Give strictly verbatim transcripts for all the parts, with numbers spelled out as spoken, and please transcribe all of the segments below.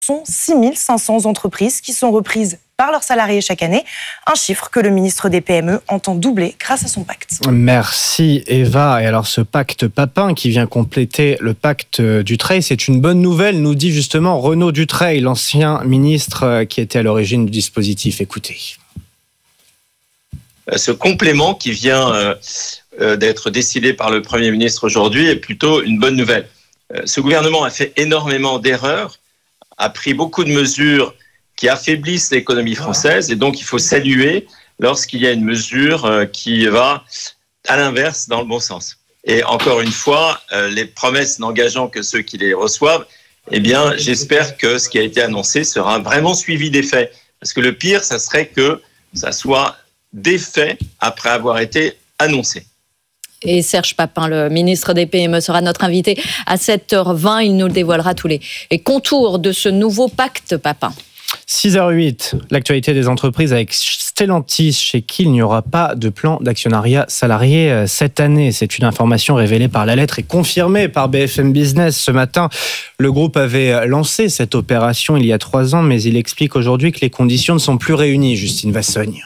sont six mille cinq cents entreprises qui sont reprises par leurs salariés chaque année, un chiffre que le ministre des P M E entend doubler grâce à son pacte. Merci Eva. Et alors ce pacte Papin qui vient compléter le pacte Dutreil, c'est une bonne nouvelle, nous dit justement Renaud Dutreil, l'ancien ministre qui était à l'origine du dispositif. Écoutez. Ce complément qui vient euh, d'être décidé par le Premier ministre aujourd'hui est plutôt une bonne nouvelle. Euh, ce gouvernement a fait énormément d'erreurs, a pris beaucoup de mesures qui affaiblissent l'économie française et donc il faut saluer lorsqu'il y a une mesure euh, qui va à l'inverse dans le bon sens. Et encore une fois, euh, les promesses n'engageant que ceux qui les reçoivent, eh bien j'espère que ce qui a été annoncé sera vraiment suivi des faits. Parce que le pire, ça serait que ça soit des faits après avoir été annoncé. Et Serge Papin, le ministre des P M E, sera notre invité à sept heures vingt. Il nous dévoilera tous les contours de ce nouveau pacte Papin. six heures huit, l'actualité des entreprises avec Stellantis, chez qui il n'y aura pas de plan d'actionnariat salarié cette année. C'est une information révélée par la lettre et confirmée par B F M Business ce matin. Le groupe avait lancé cette opération il y a trois ans, mais il explique aujourd'hui que les conditions ne sont plus réunies. Justine Vassogne.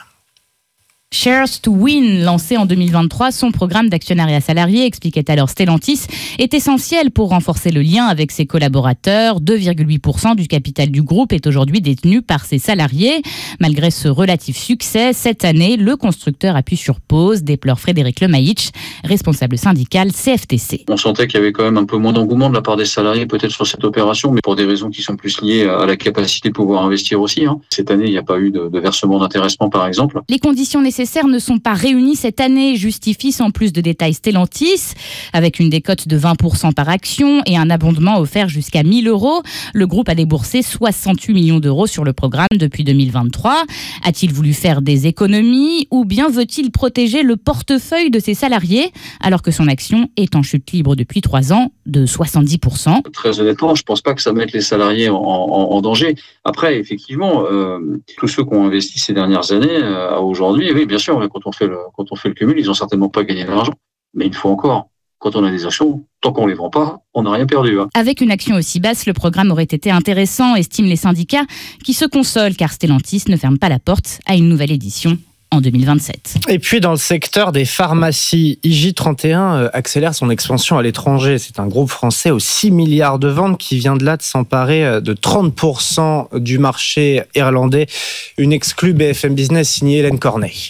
Shares to Win, lancé en deux mille vingt-trois, son programme d'actionnariat salarié, expliquait alors Stellantis, est essentiel pour renforcer le lien avec ses collaborateurs. deux virgule huit pour cent du capital du groupe est aujourd'hui détenu par ses salariés. Malgré ce relatif succès, cette année, le constructeur appuie sur pause, déplore Frédéric Lemaïch, responsable syndical C F T C. On sentait qu'il y avait quand même un peu moins d'engouement de la part des salariés peut-être sur cette opération, mais pour des raisons qui sont plus liées à la capacité de pouvoir investir aussi. Hein. Cette année, il n'y a pas eu de, de versement d'intéressement par exemple. Les conditions nécessaires ne sont pas réunis cette année, justifie sans plus de détails Stellantis. Avec une décote de vingt pour cent par action et un abondement offert jusqu'à mille euros, le groupe a déboursé soixante-huit millions d'euros sur le programme depuis deux mille vingt-trois. A-t-il voulu faire des économies ou bien veut-il protéger le portefeuille de ses salariés alors que son action est en chute libre depuis trois ans de soixante-dix pour cent? Très honnêtement, je ne pense pas que ça mette les salariés en, en, en danger. Après, effectivement, euh, tous ceux qui ont investi ces dernières années euh, à aujourd'hui, oui, bien sûr, quand on fait le, quand on fait le cumul, ils n'ont certainement pas gagné de l'argent. Mais une fois encore, quand on a des actions, tant qu'on ne les vend pas, on n'a rien perdu. Hein. Avec une action aussi basse, le programme aurait été intéressant, estiment les syndicats, qui se consolent car Stellantis ne ferme pas la porte à une nouvelle édition en deux mille vingt-sept. Et puis dans le secteur des pharmacies, I J trente et un accélère son expansion à l'étranger. C'est un groupe français aux six milliards de ventes qui vient de là de s'emparer de trente pour cent du marché irlandais. Une exclue B F M Business signée Hélène Corneille.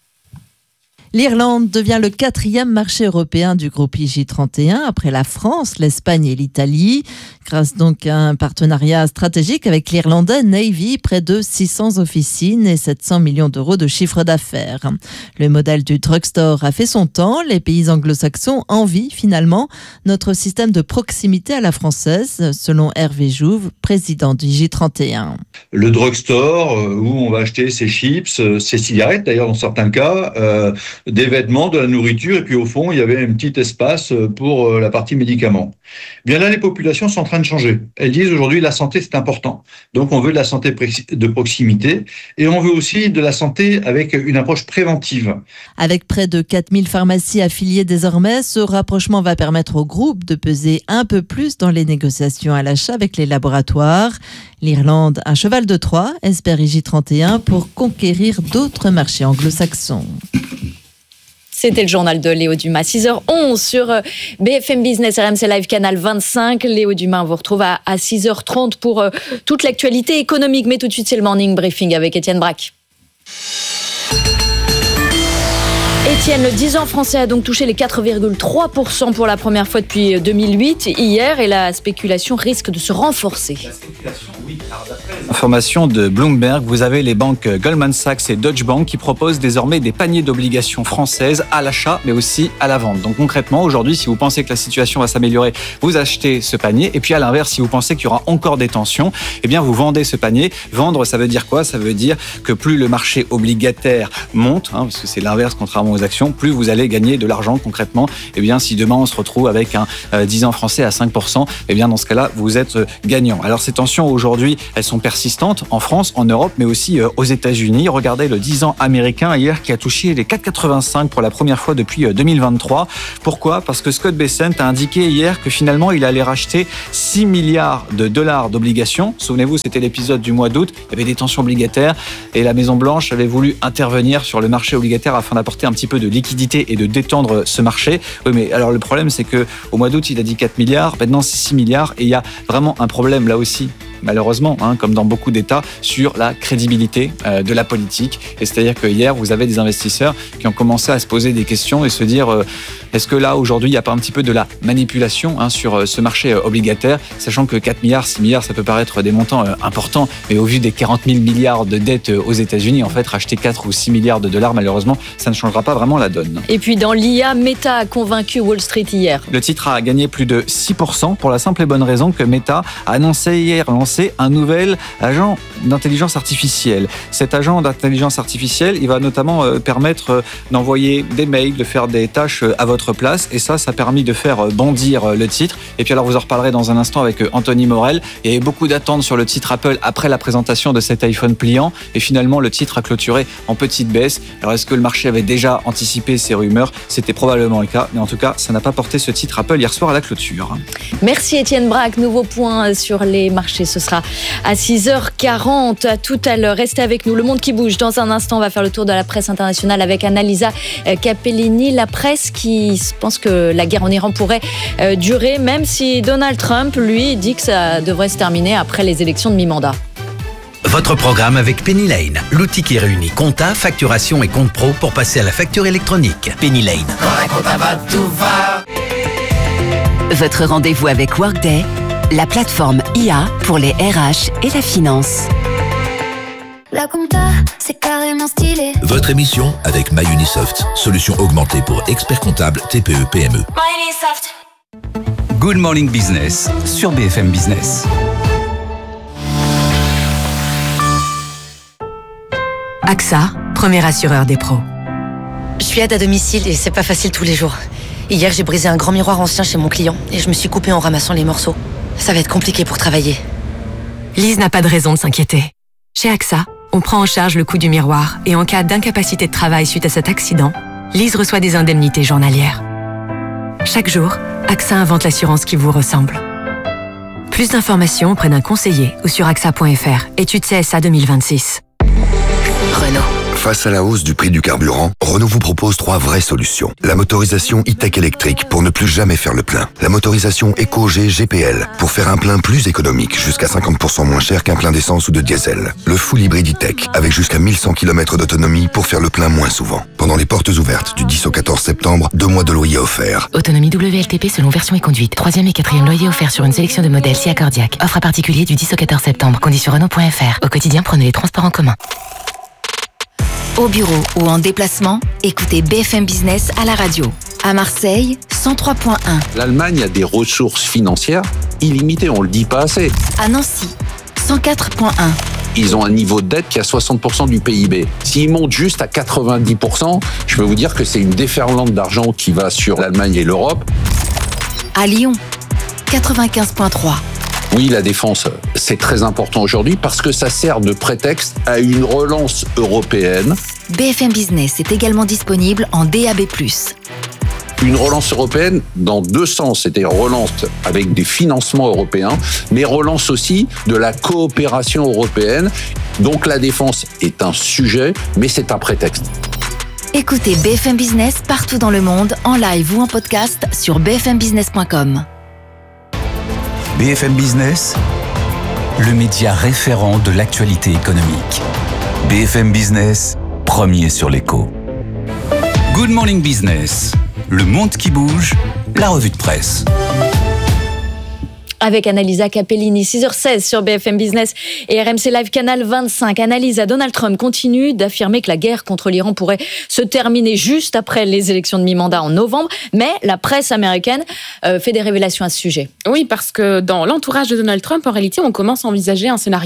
L'Irlande devient le quatrième marché européen du groupe I J trente et un après la France, l'Espagne et l'Italie. Grâce donc à un partenariat stratégique avec l'Irlandais Navy, près de six cents officines et sept cents millions d'euros de chiffre d'affaires. Le modèle du drugstore a fait son temps. Les pays anglo-saxons envient finalement notre système de proximité à la française, selon Hervé Jouve, président d'I J trente et un. Le drugstore, où on va acheter ses chips, ses cigarettes d'ailleurs dans certains cas, euh, des vêtements, de la nourriture, et puis au fond, il y avait un petit espace pour la partie médicaments. Bien là, les populations sont en train de changer. Elles disent aujourd'hui, la santé, c'est important. Donc, on veut de la santé de proximité, et on veut aussi de la santé avec une approche préventive. Avec près de quatre mille pharmacies affiliées désormais, ce rapprochement va permettre au groupe de peser un peu plus dans les négociations à l'achat avec les laboratoires. L'Irlande, un cheval de Troie, espère I J trente et un pour conquérir d'autres marchés anglo-saxons. C'était le journal de Léo Dumas, six heures onze sur B F M Business, R M C Live, Canal vingt-cinq. Léo Dumas, on vous retrouve à, à six heures trente pour euh, toute l'actualité économique. Mais tout de suite, c'est le Morning Briefing avec Étienne Braque. Étienne, le dix ans français a donc touché les quatre virgule trois pour cent pour la première fois depuis deux mille huit hier et la spéculation risque de se renforcer. La spéculation, oui. Information de Bloomberg, vous avez les banques Goldman Sachs et Deutsche Bank qui proposent désormais des paniers d'obligations françaises à l'achat mais aussi à la vente. Donc concrètement, aujourd'hui, si vous pensez que la situation va s'améliorer, vous achetez ce panier. Et puis à l'inverse, si vous pensez qu'il y aura encore des tensions, eh bien vous vendez ce panier. Vendre, ça veut dire quoi ? Ça veut dire que plus le marché obligataire monte, hein, parce que c'est l'inverse contrairement aux actions, plus vous allez gagner de l'argent concrètement. Eh bien, si demain on se retrouve avec un euh, dix ans français à cinq pour cent, eh bien dans ce cas-là, vous êtes euh, gagnant. Alors ces tensions aujourd'hui, elles sont persistantes en France, en Europe, mais aussi euh, aux États-Unis. Regardez le dix ans américain hier qui a touché les quatre virgule quatre-vingt-cinq pour la première fois depuis euh, deux mille vingt-trois. Pourquoi ? Parce que Scott Bessent a indiqué hier que finalement il allait racheter six milliards de dollars d'obligations. Souvenez-vous, c'était l'épisode du mois d'août, il y avait des tensions obligataires et la Maison-Blanche avait voulu intervenir sur le marché obligataire afin d'apporter un petit peu de liquidité et de détendre ce marché. Oui, mais alors le problème, c'est que au mois d'août, il a dit quatre milliards, maintenant c'est six milliards et il y a vraiment un problème là aussi, malheureusement, hein, comme dans beaucoup d'États, sur la crédibilité euh, de la politique. Et c'est-à-dire que hier, vous avez des investisseurs qui ont commencé à se poser des questions et se dire euh, est-ce que là, aujourd'hui, il n'y a pas un petit peu de la manipulation hein, sur euh, ce marché euh, obligataire, sachant que quatre milliards, six milliards, ça peut paraître des montants euh, importants, mais au vu des quarante mille milliards de dettes euh, aux États-Unis, en fait, racheter quatre ou six milliards de dollars, malheureusement, ça ne changera pas vraiment la donne. Et puis dans l'I A, Meta a convaincu Wall Street hier. Le titre a gagné plus de six pour cent pour la simple et bonne raison que Meta a annoncé hier lancer un nouvel agent d'intelligence artificielle. Cet agent d'intelligence artificielle, il va notamment euh, permettre euh, d'envoyer des mails, de faire des tâches euh, à votre place, et ça, ça a permis de faire euh, bondir euh, le titre. Et puis alors, vous en reparlerez dans un instant avec euh, Anthony Morel. Il y avait beaucoup d'attentes sur le titre Apple après la présentation de cet iPhone pliant, et finalement, le titre a clôturé en petite baisse. Alors, est-ce que le marché avait déjà anticipé ces rumeurs ? C'était probablement le cas, mais en tout cas, ça n'a pas porté ce titre Apple hier soir à la clôture. Merci Étienne Braque. Nouveau point sur les marchés, ce sera à six heures quarante. À tout à l'heure, restez avec nous. Le monde qui bouge. Dans un instant, on va faire le tour de la presse internationale avec Annalisa Capellini. La presse qui pense que la guerre en Iran pourrait durer, même si Donald Trump, lui, dit que ça devrait se terminer après les élections de mi-mandat. Votre programme avec Penny Lane, l'outil qui réunit compta, facturation et compte pro pour passer à la facture électronique. Penny Lane. Votre rendez-vous avec Workday, la plateforme I A pour les R H et la finance. La compta, c'est carrément stylé. Votre émission avec MyUnisoft, solution augmentée pour experts comptables T P E P M E. MyUnisoft. Good Morning Business sur B F M Business. A X A, premier assureur des pros. Je suis aide à domicile et c'est pas facile tous les jours. Hier, j'ai brisé un grand miroir ancien chez mon client et je me suis coupée en ramassant les morceaux. Ça va être compliqué pour travailler. Lise n'a pas de raison de s'inquiéter. Chez A X A, on prend en charge le coût du miroir et en cas d'incapacité de travail suite à cet accident, Lise reçoit des indemnités journalières. Chaque jour, A X A invente l'assurance qui vous ressemble. Plus d'informations auprès d'un conseiller ou sur A X A point F R. Étude C S A deux mille vingt-six. Renault. Face à la hausse du prix du carburant, Renault vous propose trois vraies solutions. La motorisation e-tech électrique pour ne plus jamais faire le plein. La motorisation EcoG G P L pour faire un plein plus économique, jusqu'à cinquante pour cent moins cher qu'un plein d'essence ou de diesel. Le full hybride e-tech avec jusqu'à mille cent kilomètres d'autonomie pour faire le plein moins souvent. Pendant les portes ouvertes du dix au quatorze septembre, deux mois de loyer offerts. Autonomie W L T P selon version et conduite. Troisième et quatrième loyer offert sur une sélection de modèles si accordiaque. Offre à particulier du dix au quatorze septembre. Conditions Renault point F R. Au quotidien, prenez les transports en commun. Au bureau ou en déplacement, écoutez B F M Business à la radio. À Marseille, cent trois point un. L'Allemagne a des ressources financières illimitées, on ne le dit pas assez. À Nancy, cent quatre point un. Ils ont un niveau de dette qui a soixante pour cent du P I B. S'ils montent juste à quatre-vingt-dix pour cent, je peux vous dire que c'est une déferlante d'argent qui va sur l'Allemagne et l'Europe. À Lyon, quatre-vingt-quinze point trois. Oui, la défense, c'est très important aujourd'hui parce que ça sert de prétexte à une relance européenne. B F M Business est également disponible en D A B plus. Une relance européenne dans deux sens, c'est-à-dire relance avec des financements européens, mais relance aussi de la coopération européenne. Donc la défense est un sujet, mais c'est un prétexte. Écoutez B F M Business partout dans le monde, en live ou en podcast sur b f m business point com. B F M Business, le média référent de l'actualité économique. B F M Business, premier sur l'écho. Good Morning Business, le monde qui bouge, la revue de presse. Avec Annalisa Capellini, six heures seize sur B F M Business et R M C Live Canal vingt-cinq. Annalisa, Donald Trump continue d'affirmer que la guerre contre l'Iran pourrait se terminer juste après les élections de mi-mandat en novembre, mais la presse américaine euh, fait des révélations à ce sujet. Oui, parce que dans l'entourage de Donald Trump, en réalité, on commence à envisager un scénario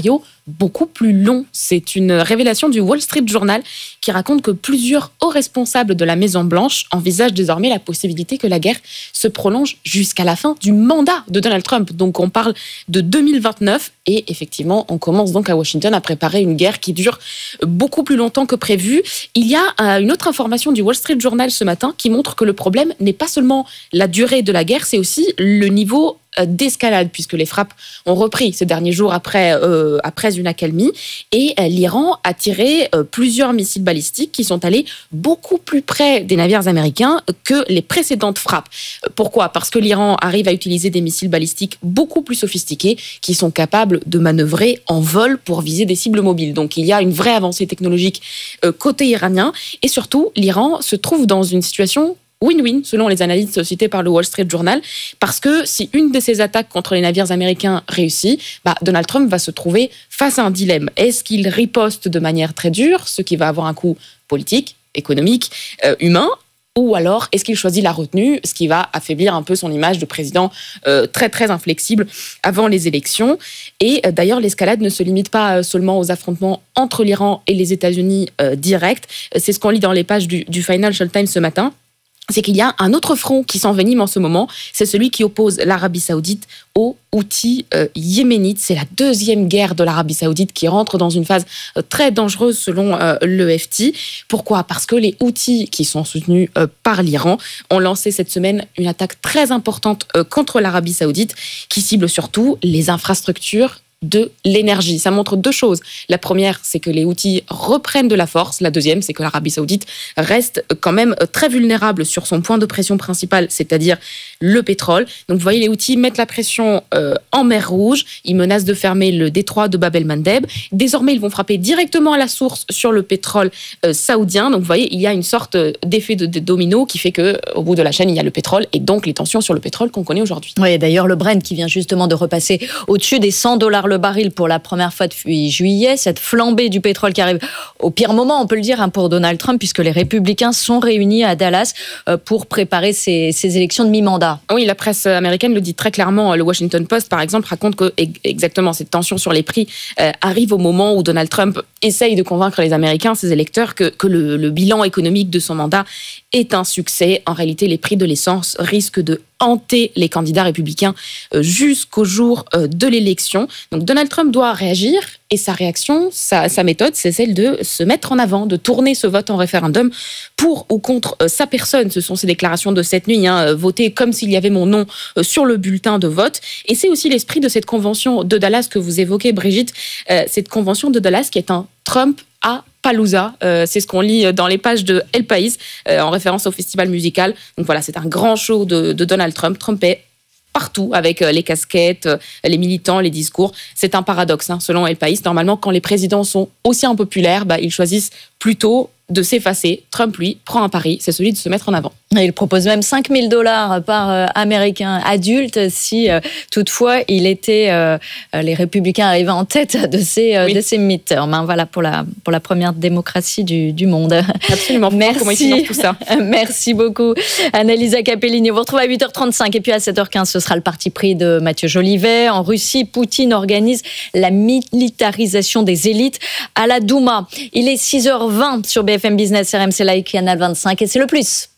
beaucoup plus long. C'est une révélation du Wall Street Journal qui raconte que plusieurs hauts responsables de la Maison-Blanche envisagent désormais la possibilité que la guerre se prolonge jusqu'à la fin du mandat de Donald Trump. Donc on parle de deux mille vingt-neuf et effectivement on commence donc à Washington à préparer une guerre qui dure beaucoup plus longtemps que prévu. Il y a une autre information du Wall Street Journal ce matin qui montre que le problème n'est pas seulement la durée de la guerre, c'est aussi le niveau d'escalade, puisque les frappes ont repris ces derniers jours après, euh, après une accalmie. Et euh, l'Iran a tiré euh, plusieurs missiles balistiques qui sont allés beaucoup plus près des navires américains que les précédentes frappes. Pourquoi ? Parce que l'Iran arrive à utiliser des missiles balistiques beaucoup plus sophistiqués qui sont capables de manœuvrer en vol pour viser des cibles mobiles. Donc il y a une vraie avancée technologique euh, côté iranien. Et surtout, l'Iran se trouve dans une situation win-win, selon les analyses citées par le Wall Street Journal, parce que si une de ces attaques contre les navires américains réussit, bah, Donald Trump va se trouver face à un dilemme. Est-ce qu'il riposte de manière très dure, ce qui va avoir un coût politique, économique, euh, humain, ou alors est-ce qu'il choisit la retenue, ce qui va affaiblir un peu son image de président euh, très très inflexible avant les élections. Et euh, d'ailleurs, l'escalade ne se limite pas euh, seulement aux affrontements entre l'Iran et les États-Unis euh, directs. C'est ce qu'on lit dans les pages du, du Financial Times ce matin. C'est qu'il y a un autre front qui s'envenime en ce moment, c'est celui qui oppose l'Arabie Saoudite aux Houthis euh, yéménites. C'est la deuxième guerre de l'Arabie Saoudite qui rentre dans une phase euh, très dangereuse selon euh, l'E F T. Pourquoi ? Parce que les Houthis, qui sont soutenus euh, par l'Iran, ont lancé cette semaine une attaque très importante euh, contre l'Arabie Saoudite qui cible surtout les infrastructures de l'énergie. Ça montre deux choses. La première, c'est que les Houthis reprennent de la force. La deuxième, c'est que l'Arabie Saoudite reste quand même très vulnérable sur son point de pression principal, c'est-à-dire le pétrole. Donc, vous voyez, les Houthis mettent la pression euh, en mer Rouge. Ils menacent de fermer le détroit de Bab el-Mandeb. Désormais, ils vont frapper directement à la source sur le pétrole euh, saoudien. Donc, vous voyez, il y a une sorte d'effet de, de domino qui fait que, au bout de la chaîne, il y a le pétrole et donc les tensions sur le pétrole qu'on connaît aujourd'hui. Oui, d'ailleurs, le Brent qui vient justement de repasser au-dessus des cent dollars le baril pour la première fois depuis juillet, cette flambée du pétrole qui arrive au pire moment, on peut le dire, hein, pour Donald Trump, puisque les républicains sont réunis à Dallas euh, pour préparer ces, ces élections de mi-mandat. Oui, la presse américaine le dit très clairement. Le Washington Post, par exemple, raconte que exactement cette tension sur les prix euh, arrive au moment où Donald Trump essaye de convaincre les Américains, ses électeurs, que, que le, le bilan économique de son mandat est un succès. En réalité, les prix de l'essence risquent de hanter les candidats républicains jusqu'au jour de l'élection. Donc Donald Trump doit réagir et sa réaction, sa, sa méthode, c'est celle de se mettre en avant, de tourner ce vote en référendum pour ou contre sa personne. Ce sont ses déclarations de cette nuit, hein, voter comme s'il y avait mon nom sur le bulletin de vote. Et c'est aussi l'esprit de cette convention de Dallas que vous évoquez, Brigitte, euh, cette convention de Dallas qui est un Trump à Palooza, euh, c'est ce qu'on lit dans les pages de El País, euh, en référence au festival musical. Donc voilà, c'est un grand show de, de Donald Trump. Trump est partout avec les casquettes, les militants, les discours. C'est un paradoxe, hein, selon El País. Normalement, quand les présidents sont aussi impopulaires, bah, ils choisissent plutôt de s'effacer. Trump, lui, prend un pari, c'est celui de se mettre en avant. Et il propose même cinq mille dollars par euh, Américain adulte si euh, toutefois il était, euh, les républicains arrivaient en tête de ces, euh, oui. de ces midterms. Hein, voilà pour la, pour la première démocratie du, du monde. Absolument. Merci. Comment ils financent tout ça. Merci beaucoup, Annalisa Capellini. On vous retrouve à huit heures trente-cinq et puis à sept heures quinze, ce sera le parti pris de Mathieu Jolivet. En Russie, Poutine organise la militarisation des élites à la Douma. Il est six heures vingt sur B F M Business, R M C Live, Canal vingt-cinq et c'est le plus.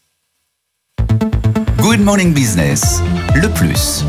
Good Morning Business, le plus.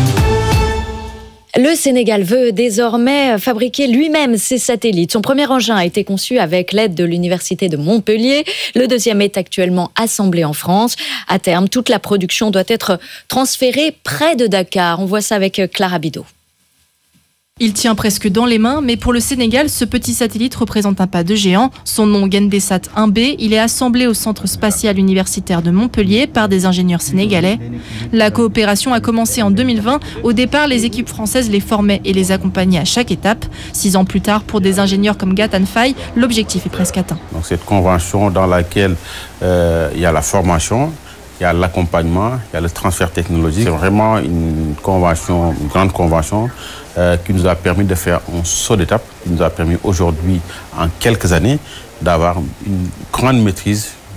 Le Sénégal veut désormais fabriquer lui-même ses satellites. Son premier engin a été conçu avec l'aide de l'Université de Montpellier. Le deuxième est actuellement assemblé en France. À terme, toute la production doit être transférée près de Dakar. On voit ça avec Clara Bidot. Il tient presque dans les mains, mais pour le Sénégal, ce petit satellite représente un pas de géant. Son nom, Gendesat un B, il est assemblé au Centre spatial universitaire de Montpellier par des ingénieurs sénégalais. La coopération a commencé en deux mille vingt. Au départ, les équipes françaises les formaient et les accompagnaient à chaque étape. Six ans plus tard, pour des ingénieurs comme Gatan Faye, l'objectif est presque atteint. Donc, cette convention dans laquelle euh, il y a la formation, il y a l'accompagnement, il y a le transfert technologique. C'est vraiment une convention, une grande convention euh, qui nous a permis de faire un saut d'étape, qui nous a permis aujourd'hui, en quelques années, d'avoir une grande maîtrise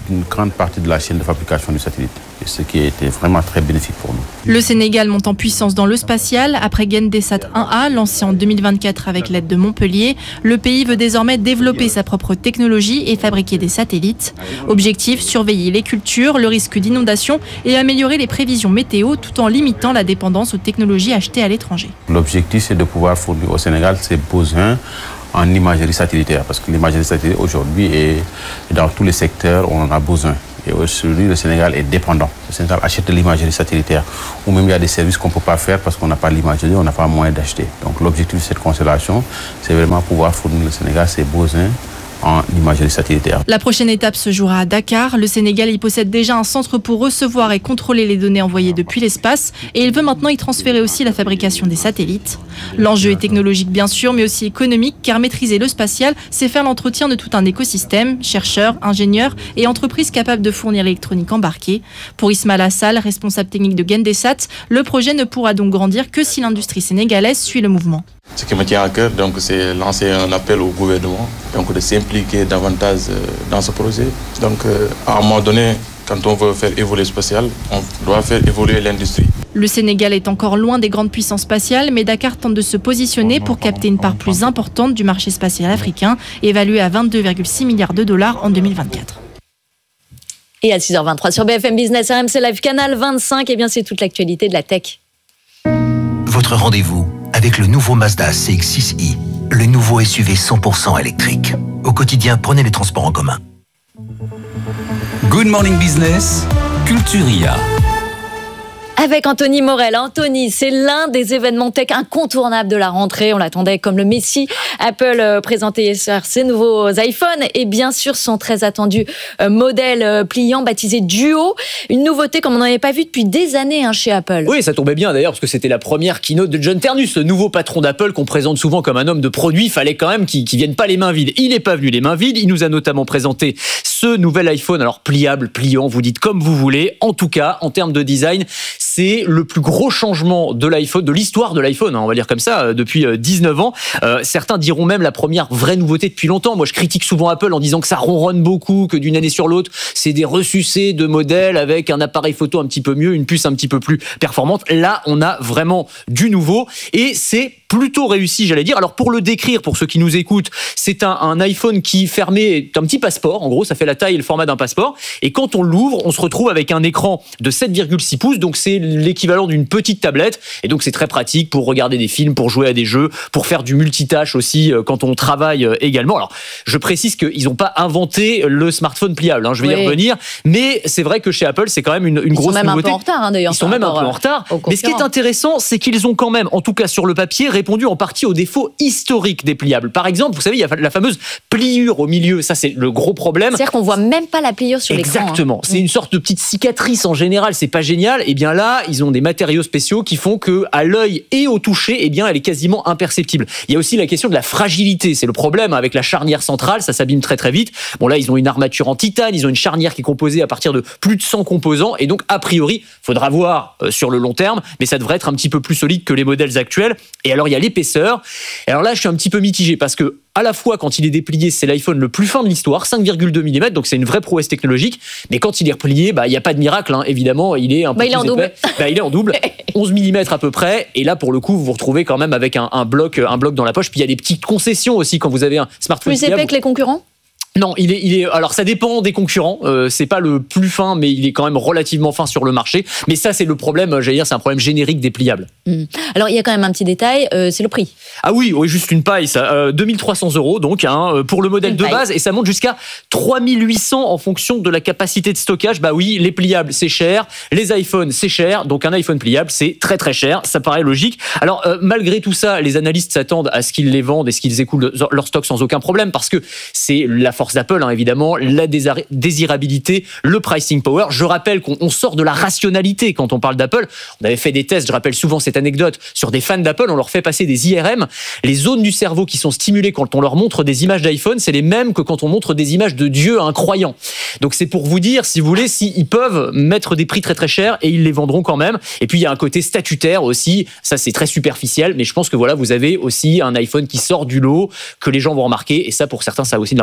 d'une grande partie de la chaîne de fabrication du satellite, et ce qui a été vraiment très bénéfique pour nous. Le Sénégal monte en puissance dans le spatial. Après Gendesat un A, lancé en deux mille vingt-quatre avec l'aide de Montpellier, le pays veut désormais développer sa propre technologie et fabriquer des satellites. Objectif, surveiller les cultures, le risque d'inondation et améliorer les prévisions météo tout en limitant la dépendance aux technologies achetées à l'étranger. L'objectif, c'est de pouvoir fournir au Sénégal ses besoins en imagerie satellitaire, parce que l'imagerie satellitaire aujourd'hui est dans tous les secteurs, on en a besoin. Et aujourd'hui, le Sénégal est dépendant. Le Sénégal achète de l'imagerie satellitaire, ou même il y a des services qu'on ne peut pas faire parce qu'on n'a pas l'imagerie, on n'a pas moyen d'acheter. Donc l'objectif de cette constellation, c'est vraiment pouvoir fournir le Sénégal ses besoins en imagerie satellitaire. La prochaine étape se jouera à Dakar. Le Sénégal y possède déjà un centre pour recevoir et contrôler les données envoyées depuis l'espace et il veut maintenant y transférer aussi la fabrication des satellites. L'enjeu est technologique bien sûr, mais aussi économique, car maîtriser le spatial, c'est faire l'entretien de tout un écosystème, chercheurs, ingénieurs et entreprises capables de fournir l'électronique embarquée. Pour Ismaël Assal, responsable technique de Gendesat, le projet ne pourra donc grandir que si l'industrie sénégalaise suit le mouvement. Ce qui me tient à cœur, donc, c'est lancer un appel au gouvernement, donc de s'impliquer davantage dans ce projet. Donc, à un moment donné, quand on veut faire évoluer le spatial, on doit faire évoluer l'industrie. Le Sénégal est encore loin des grandes puissances spatiales, mais Dakar tente de se positionner pour capter une part plus importante du marché spatial africain, évalué à vingt-deux virgule six milliards de dollars en deux mille vingt-quatre. Et à six heures vingt-trois sur B F M Business, R M C Live, Canal vingt-cinq, eh bien c'est toute l'actualité de la tech. Votre rendez-vous avec le nouveau Mazda C X six i, le nouveau S U V cent pour cent électrique. Au quotidien, prenez les transports en commun. Good Morning Business, Culturia. Avec Anthony Morel. Anthony, c'est l'un des événements tech incontournables de la rentrée. On l'attendait comme le Messie. Apple euh, présentait hier ses nouveaux iPhones et bien sûr son très attendu euh, modèle euh, pliant baptisé Duo. Une nouveauté comme on n'en avait pas vu depuis des années hein, chez Apple. Oui, ça tombait bien d'ailleurs parce que c'était la première keynote de John Ternus, le nouveau patron d'Apple qu'on présente souvent comme un homme de produit. Il fallait quand même qu'il, qu'il vienne pas les mains vides. Il n'est pas venu les mains vides. Il nous a notamment présenté ce nouvel iPhone, alors pliable, pliant, vous dites comme vous voulez. En tout cas, en termes de design, c'est le plus gros changement de l'iPhone, de l'histoire de l'iPhone, hein, on va dire comme ça, depuis dix-neuf ans. Euh, certains diront même la première vraie nouveauté depuis longtemps. Moi, je critique souvent Apple en disant que ça ronronne beaucoup, que d'une année sur l'autre, c'est des ressucés de modèles avec un appareil photo un petit peu mieux, une puce un petit peu plus performante. Là, on a vraiment du nouveau et c'est plutôt réussi, j'allais dire. Alors, pour le décrire, pour ceux qui nous écoutent, c'est un, un iPhone qui fermé est un petit passeport. En gros, ça fait la taille et le format d'un passeport. Et quand on l'ouvre, on se retrouve avec un écran de sept virgule six pouces. Donc, c'est l'équivalent d'une petite tablette. Et donc, c'est très pratique pour regarder des films, pour jouer à des jeux, pour faire du multitâche aussi quand on travaille également. Alors, je précise qu'ils n'ont pas inventé le smartphone pliable. Hein, je vais oui. y revenir. Mais c'est vrai que chez Apple, c'est quand même une, une grosse nouveauté. Ils sont même nouveauté. un peu en retard, hein, d'ailleurs. Ils sont même un peu en retard. Mais ce qui est intéressant, c'est qu'ils ont quand même, en tout cas sur le papier, répondu en partie aux défauts historiques des pliables. Par exemple, vous savez, il y a la fameuse pliure au milieu. Ça, c'est le gros problème. C'est-à-dire qu'on voit même pas la pliure sur l'écran. Exactement. Hein. C'est une sorte de petite cicatrice en général. C'est pas génial. Et bien là, ils ont des matériaux spéciaux qui font que, à l'œil et au toucher, eh bien, elle est quasiment imperceptible. Il y a aussi la question de la fragilité. C'est le problème avec la charnière centrale. Ça s'abîme très très vite. Bon, là, ils ont une armature en titane. Ils ont une charnière qui est composée à partir de plus de cent composants. Et donc, a priori, faudra voir euh, sur le long terme, mais ça devrait être un petit peu plus solide que les modèles actuels. Et alors, il y a l'épaisseur. Et alors là, je suis un petit peu mitigé parce que, à la fois, quand il est déplié, c'est l'iPhone le plus fin de l'histoire, cinq virgule deux millimètres, donc c'est une vraie prouesse technologique. Mais quand il est replié, bah, il n'y a pas de miracle, hein. Évidemment, il est un peu bah, plus il est en épais. double. Bah, il est en double, onze millimètres à peu près. Et là, pour le coup, vous vous retrouvez quand même avec un, un bloc, un bloc dans la poche. Puis il y a des petites concessions aussi quand vous avez un smartphone. Plus épais que les concurrents ? Non, il est, il est. Alors, ça dépend des concurrents. Euh, c'est pas le plus fin, mais il est quand même relativement fin sur le marché. Mais ça, c'est le problème. J'allais dire, c'est un problème générique des pliables. Mmh. Alors, il y a quand même un petit détail. Euh, c'est le prix. Ah oui, oui, juste une paille. Ça, euh, deux mille trois cents euros donc hein, pour le modèle une de paille. Base, et ça monte jusqu'à trois mille huit cents en fonction de la capacité de stockage. Bah oui, les pliables, c'est cher. Les iPhones, c'est cher. Donc un iPhone pliable, c'est très très cher. Ça paraît logique. Alors euh, malgré tout ça, les analystes s'attendent à ce qu'ils les vendent et ce qu'ils écoulent leur stock sans aucun problème, parce que c'est la force d'Apple, hein, évidemment. La désirabilité, le pricing power. Je rappelle qu'on sort de la rationalité quand on parle d'Apple. On avait fait des tests, je rappelle souvent cette anecdote, sur des fans d'Apple, on leur fait passer des I R M. Les zones du cerveau qui sont stimulées quand on leur montre des images d'iPhone, c'est les mêmes que quand on montre des images de Dieu à un croyant. Donc c'est pour vous dire, si vous voulez, s'ils peuvent mettre des prix très très chers, et ils les vendront quand même. Et puis il y a un côté statutaire aussi, ça c'est très superficiel, mais je pense que voilà, vous avez aussi un iPhone qui sort du lot, que les gens vont remarquer, et ça pour certains ça a aussi de l'importance.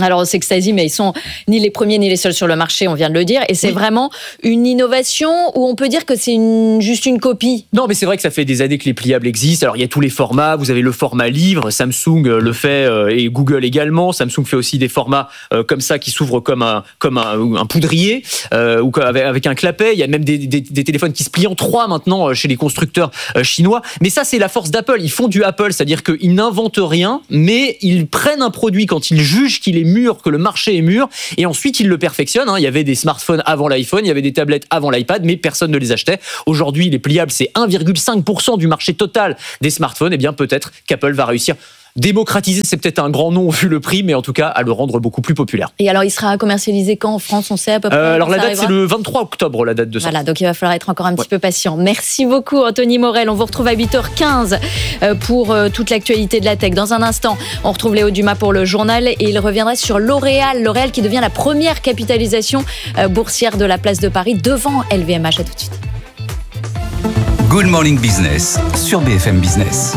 Alors, c'est Xtasy, mais ils sont ni les premiers ni les seuls sur le marché, on vient de le dire. Et c'est oui. vraiment une innovation où on peut dire que c'est une, juste une copie. Non, mais c'est vrai que ça fait des années que les pliables existent. Alors, il y a tous les formats. Vous avez le format livre. Samsung le fait et Google également. Samsung fait aussi des formats comme ça qui s'ouvrent comme un, comme un, un poudrier euh, ou avec, avec un clapet. Il y a même des, des, des téléphones qui se plient en trois maintenant chez les constructeurs chinois. Mais ça, c'est la force d'Apple. Ils font du Apple, c'est-à-dire qu'ils n'inventent rien, mais ils prennent un produit quand ils jugent qu'il est mûr, que le marché est mûr, et ensuite ils le perfectionnent. Il y avait des smartphones avant l'iPhone, il y avait des tablettes avant l'iPad, mais personne ne les achetait. Aujourd'hui, les pliables, c'est un virgule cinq pour cent du marché total des smartphones. Et bien peut-être qu'Apple va réussir. Démocratiser, c'est peut-être un grand nom vu le prix, mais en tout cas à le rendre beaucoup plus populaire. Et alors, il sera commercialisé quand en France, on sait à peu près? euh, Alors la date, arrivera? c'est le vingt-trois octobre, la date de sortie. Voilà, donc il va falloir être encore un petit ouais. peu patient. Merci beaucoup, Anthony Morel. On vous retrouve à huit heures quinze pour toute l'actualité de la tech. Dans un instant, on retrouve Léo Dumas pour le journal et il reviendra sur L'Oréal. L'Oréal qui devient la première capitalisation boursière de la place de Paris devant L V M H. À tout de suite. Good Morning Business sur B F M Business.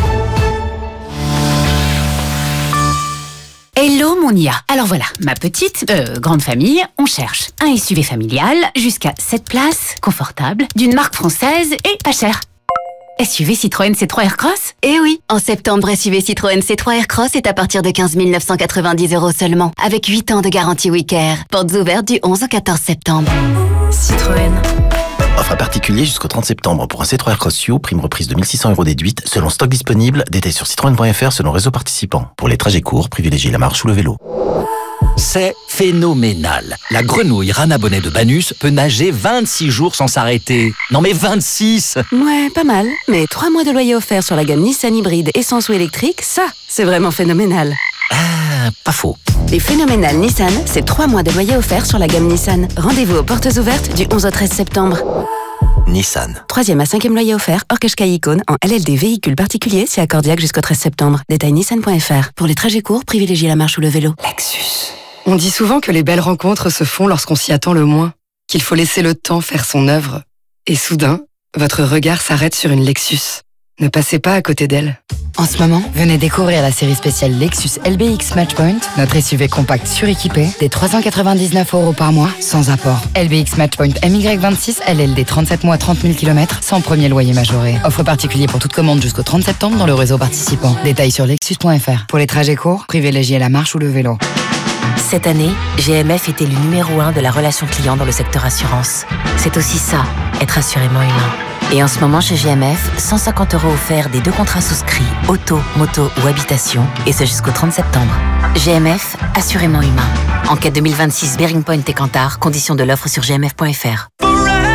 Hello mon I A. Alors voilà, ma petite, euh, grande famille, on cherche un S U V familial jusqu'à sept places, confortable, d'une marque française et pas cher. S U V Citroën C trois Aircross ? Eh oui, en septembre, S U V Citroën C trois Aircross est à partir de quinze mille neuf cent quatre-vingt-dix euros seulement, avec huit ans de garantie Wicare. Portes ouvertes du onze au quatorze septembre. Citroën. Offre à particulier jusqu'au trente septembre pour un C trois Aircross U, prime reprise de mille six cents euros déduite, selon stock disponible, détail sur citroën point f r selon réseau participant. Pour les trajets courts, privilégiez la marche ou le vélo. C'est phénoménal. La grenouille Rana Bonnet de Banus peut nager vingt-six jours sans s'arrêter. Non mais vingt-six! Ouais, pas mal. Mais trois mois de loyer offert sur la gamme Nissan hybride essence ou électrique, ça, c'est vraiment phénoménal. Ah, pas faux. Les phénoménales Nissan, c'est trois mois de loyer offert sur la gamme Nissan. Rendez-vous aux portes ouvertes du onze au treize septembre. Nissan. Troisième à cinquième loyer offert, hors Qashqai Icône, en L L D véhicule particulier, c'est accordiaque jusqu'au treize septembre. Détail nissan point f r. Pour les trajets courts, privilégiez la marche ou le vélo. Lexus. On dit souvent que les belles rencontres se font lorsqu'on s'y attend le moins, qu'il faut laisser le temps faire son œuvre. Et soudain, votre regard s'arrête sur une Lexus. Ne passez pas à côté d'elle. En ce moment, venez découvrir la série spéciale Lexus L B X Matchpoint, notre S U V compact suréquipé, des trois cent quatre-vingt-dix-neuf euros par mois, sans apport. L B X Matchpoint M Y vingt-six, L L D trente-sept mois, trente mille kilomètres, sans premier loyer majoré. Offre particulier pour toute commande jusqu'au trente septembre dans le réseau participant. Détails sur lexus point f r. Pour les trajets courts, privilégiez la marche ou le vélo. Cette année, G M F était le numéro un de la relation client dans le secteur assurance. C'est aussi ça, être assurément humain. Et en ce moment, chez G M F, cent cinquante euros offerts des deux contrats souscrits, auto, moto ou habitation, et ce jusqu'au trente septembre. G M F, assurément humain. Enquête deux mille vingt-six, Bearing Point et Kantar, conditions de l'offre sur g m f point f r. Oh,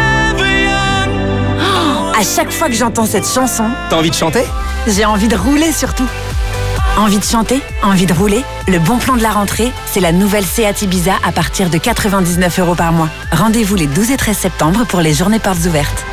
à chaque fois que j'entends cette chanson, t'as envie de chanter ? J'ai envie de rouler surtout. Envie de chanter, envie de rouler. Le bon plan de la rentrée, c'est la nouvelle Seat Ibiza à partir de quatre-vingt-dix-neuf euros par mois. Rendez-vous les douze et treize septembre pour les journées portes ouvertes.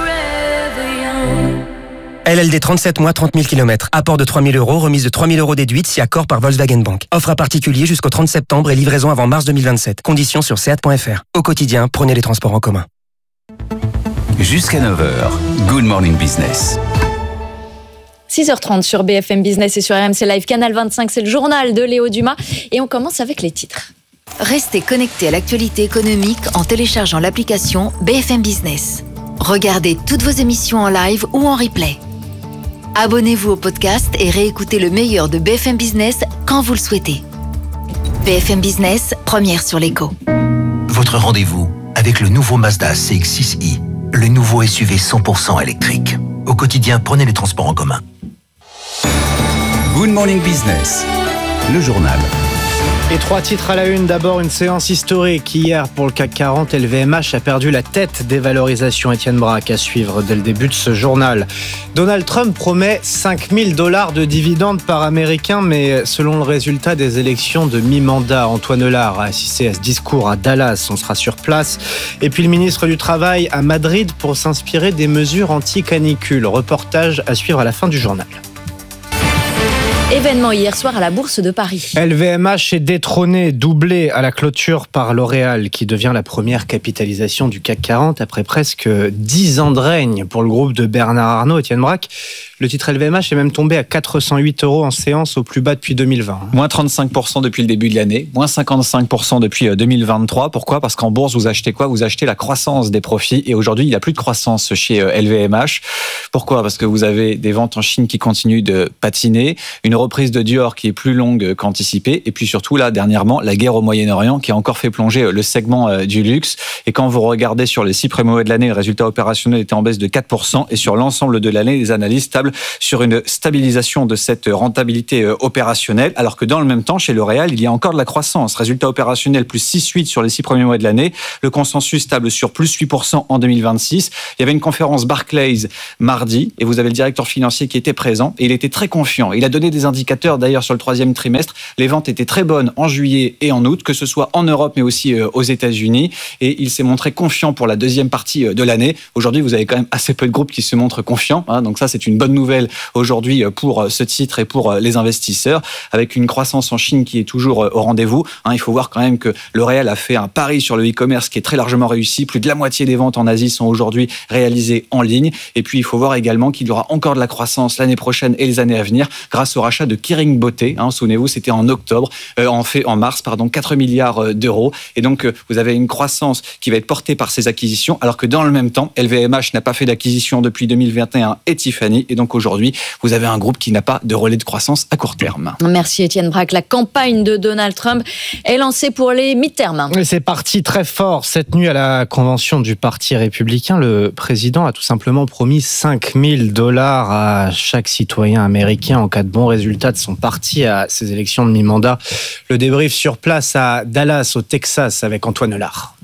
L L D trente-sept mois, trente mille kilomètres. Apport de trois mille euros, remise de trois mille euros déduite si accord par Volkswagen Bank. Offre à particulier jusqu'au trente septembre et livraison avant mars deux mille vingt-sept. Conditions sur seat point f r. Au quotidien, prenez les transports en commun. Jusqu'à neuf heures, Good Morning Business. six heures trente sur B F M Business et sur R M C Live Canal vingt-cinq, c'est le journal de Léo Dumas et on commence avec les titres. Restez connectés à l'actualité économique en téléchargeant l'application B F M Business. Regardez toutes vos émissions en live ou en replay. Abonnez-vous au podcast et réécoutez le meilleur de B F M Business quand vous le souhaitez. B F M Business, première sur l'écho. Votre rendez-vous avec le nouveau Mazda C X six i, le nouveau S U V cent pour cent électrique. Au quotidien, prenez les transports en commun. Good Morning Business, le journal. Et trois titres à la une. D'abord, une séance historique. Hier, pour le C A C quarante, L V M H a perdu la tête des valorisations. Étienne Braque à suivre dès le début de ce journal. Donald Trump promet cinq mille dollars de dividendes par Américain, mais selon le résultat des élections de mi-mandat, Antoine Lard a assisté à ce discours à Dallas. On sera sur place. Et puis le ministre du Travail à Madrid pour s'inspirer des mesures anti-canicule. Reportage à suivre à la fin du journal. Événement hier soir à la Bourse de Paris. L V M H est détrôné, doublé à la clôture par L'Oréal, qui devient la première capitalisation du C A C quarante après presque dix ans de règne pour le groupe de Bernard Arnault. Étienne Braque, le titre L V M H est même tombé à quatre cent huit euros en séance, au plus bas depuis deux mille vingt. Moins trente-cinq pour cent depuis le début de l'année, moins cinquante-cinq pour cent depuis deux mille vingt-trois. Pourquoi ? Parce qu'en bourse, vous achetez quoi ? Vous achetez la croissance des profits. Et aujourd'hui, il n'y a plus de croissance chez L V M H. Pourquoi ? Parce que vous avez des ventes en Chine qui continuent de patiner, une reprise de Dior qui est plus longue qu'anticipée, et puis surtout, là, dernièrement, la guerre au Moyen-Orient qui a encore fait plonger le segment du luxe. Et quand vous regardez sur les six premiers mois de l'année, le résultat opérationnel était en baisse de quatre pour cent, et sur l'ensemble de l'année, les analystes tablent sur une stabilisation de cette rentabilité opérationnelle, alors que dans le même temps, chez L'Oréal, il y a encore de la croissance. Résultat opérationnel plus six virgule huit sur les six premiers mois de l'année, le consensus table sur plus huit pour cent en deux mille vingt-six. Il y avait une conférence Barclays mardi, et vous avez le directeur financier qui était présent, et il était très confiant. Il a donné des indicateurs d'ailleurs sur le troisième trimestre. Les ventes étaient très bonnes en juillet et en août, que ce soit en Europe mais aussi aux États-Unis, et il s'est montré confiant pour la deuxième partie de l'année. Aujourd'hui, vous avez quand même assez peu de groupes qui se montrent confiants, hein, donc ça c'est une bonne nouvelle aujourd'hui pour ce titre et pour les investisseurs, avec une croissance en Chine qui est toujours au rendez-vous. Hein, il faut voir quand même que L'Oréal a fait un pari sur le e-commerce qui est très largement réussi. Plus de la moitié des ventes en Asie sont aujourd'hui réalisées en ligne. Et puis il faut voir également qu'il y aura encore de la croissance l'année prochaine et les années à venir grâce au rachat de Kering Beauté. Hein, souvenez-vous, c'était en octobre, euh, en, fait, en mars, pardon, quatre milliards d'euros. Et donc, euh, vous avez une croissance qui va être portée par ces acquisitions, alors que dans le même temps, L V M H n'a pas fait d'acquisition depuis deux mille vingt et un et Tiffany. Et donc, aujourd'hui, vous avez un groupe qui n'a pas de relais de croissance à court terme. Merci Étienne Braque. La campagne de Donald Trump est lancée pour les mi-termes. C'est parti très fort. Cette nuit, à la convention du Parti républicain, le président a tout simplement promis cinq mille dollars à chaque citoyen américain en cas de bon résultat de son parti à ces élections de mi-mandat. Le débrief sur place à Dallas, au Texas, avec Antoine Lard.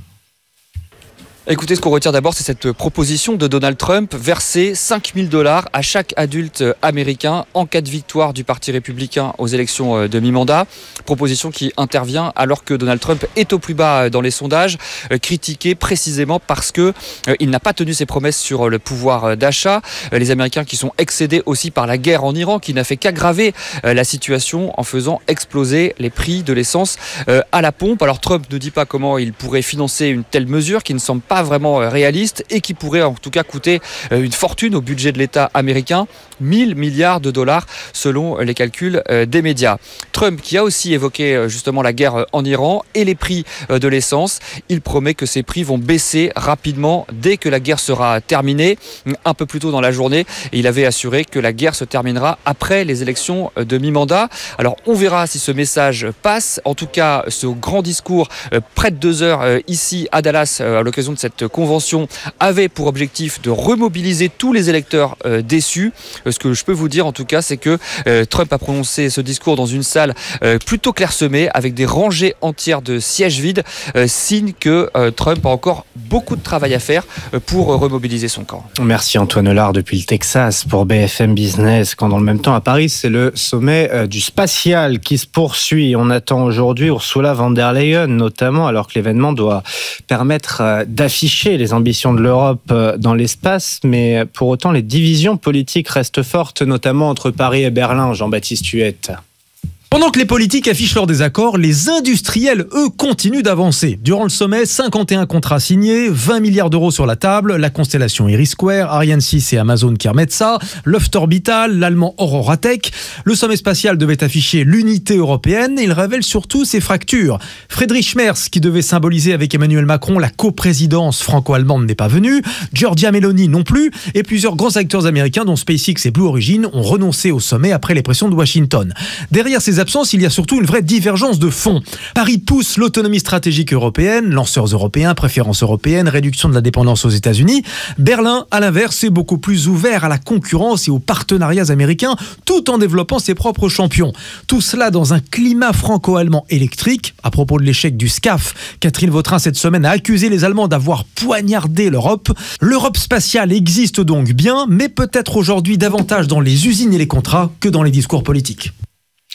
Écoutez, ce qu'on retient d'abord, c'est cette proposition de Donald Trump, verser cinq mille dollars à chaque adulte américain en cas de victoire du Parti républicain aux élections de mi-mandat. Proposition qui intervient alors que Donald Trump est au plus bas dans les sondages, critiqué précisément parce que il n'a pas tenu ses promesses sur le pouvoir d'achat. Les Américains qui sont excédés aussi par la guerre en Iran, qui n'a fait qu'aggraver la situation en faisant exploser les prix de l'essence à la pompe. Alors Trump ne dit pas comment il pourrait financer une telle mesure qui ne semble pas vraiment réaliste et qui pourrait en tout cas coûter une fortune au budget de l'État américain, mille milliards de dollars selon les calculs des médias. Trump qui a aussi évoqué justement la guerre en Iran et les prix de l'essence, il promet que ces prix vont baisser rapidement dès que la guerre sera terminée. Un peu plus tôt dans la journée, il avait assuré que la guerre se terminera après les élections de mi-mandat. Alors on verra si ce message passe. En tout cas, ce grand discours près de deux heures ici à Dallas à l'occasion de cette convention avait pour objectif de remobiliser tous les électeurs euh, déçus. Euh, ce que je peux vous dire en tout cas, c'est que euh, Trump a prononcé ce discours dans une salle euh, plutôt clairsemée avec des rangées entières de sièges vides, euh, signe que euh, Trump a encore beaucoup de travail à faire euh, pour euh, remobiliser son camp. Merci Antoine Lard depuis le Texas pour B F M Business. Quand dans le même temps à Paris, c'est le sommet euh, du spatial qui se poursuit. On attend aujourd'hui Ursula von der Leyen notamment, alors que l'événement doit permettre euh, d'afficher les ambitions de l'Europe dans l'espace, mais pour autant les divisions politiques restent fortes, notamment entre Paris et Berlin. Jean-Baptiste Huette. Pendant que les politiques affichent leurs désaccords, les industriels, eux, continuent d'avancer. Durant le sommet, cinquante et un contrats signés, vingt milliards d'euros sur la table, la constellation Iris Square, Ariane six et Amazon qui remettent ça, Luft Orbital, l'allemand Aurora Tech. Le sommet spatial devait afficher l'unité européenne et il révèle surtout ses fractures. Friedrich Merz, qui devait symboliser avec Emmanuel Macron la coprésidence franco-allemande, n'est pas venu, Giorgia Meloni non plus, et plusieurs grands acteurs américains dont SpaceX et Blue Origin ont renoncé au sommet après les pressions de Washington. Derrière ces absence, il y a surtout une vraie divergence de fond. Paris pousse l'autonomie stratégique européenne, lanceurs européens, préférences européennes, réduction de la dépendance aux États-Unis. Berlin, à l'inverse, est beaucoup plus ouvert à la concurrence et aux partenariats américains, tout en développant ses propres champions. Tout cela dans un climat franco-allemand électrique. À propos de l'échec du SCAF, Catherine Vautrin cette semaine a accusé les Allemands d'avoir poignardé l'Europe. L'Europe spatiale existe donc bien, mais peut-être aujourd'hui davantage dans les usines et les contrats que dans les discours politiques.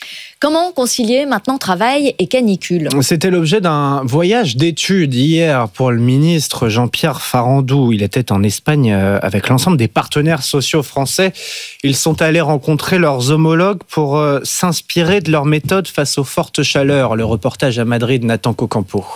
Comment concilier maintenant travail et canicule ? C'était l'objet d'un voyage d'études hier pour le ministre Jean-Pierre Farandou. Il était en Espagne avec l'ensemble des partenaires sociaux français. Ils sont allés rencontrer leurs homologues pour s'inspirer de leur méthode face aux fortes chaleurs. Le reportage à Madrid, Nathan Cocampo.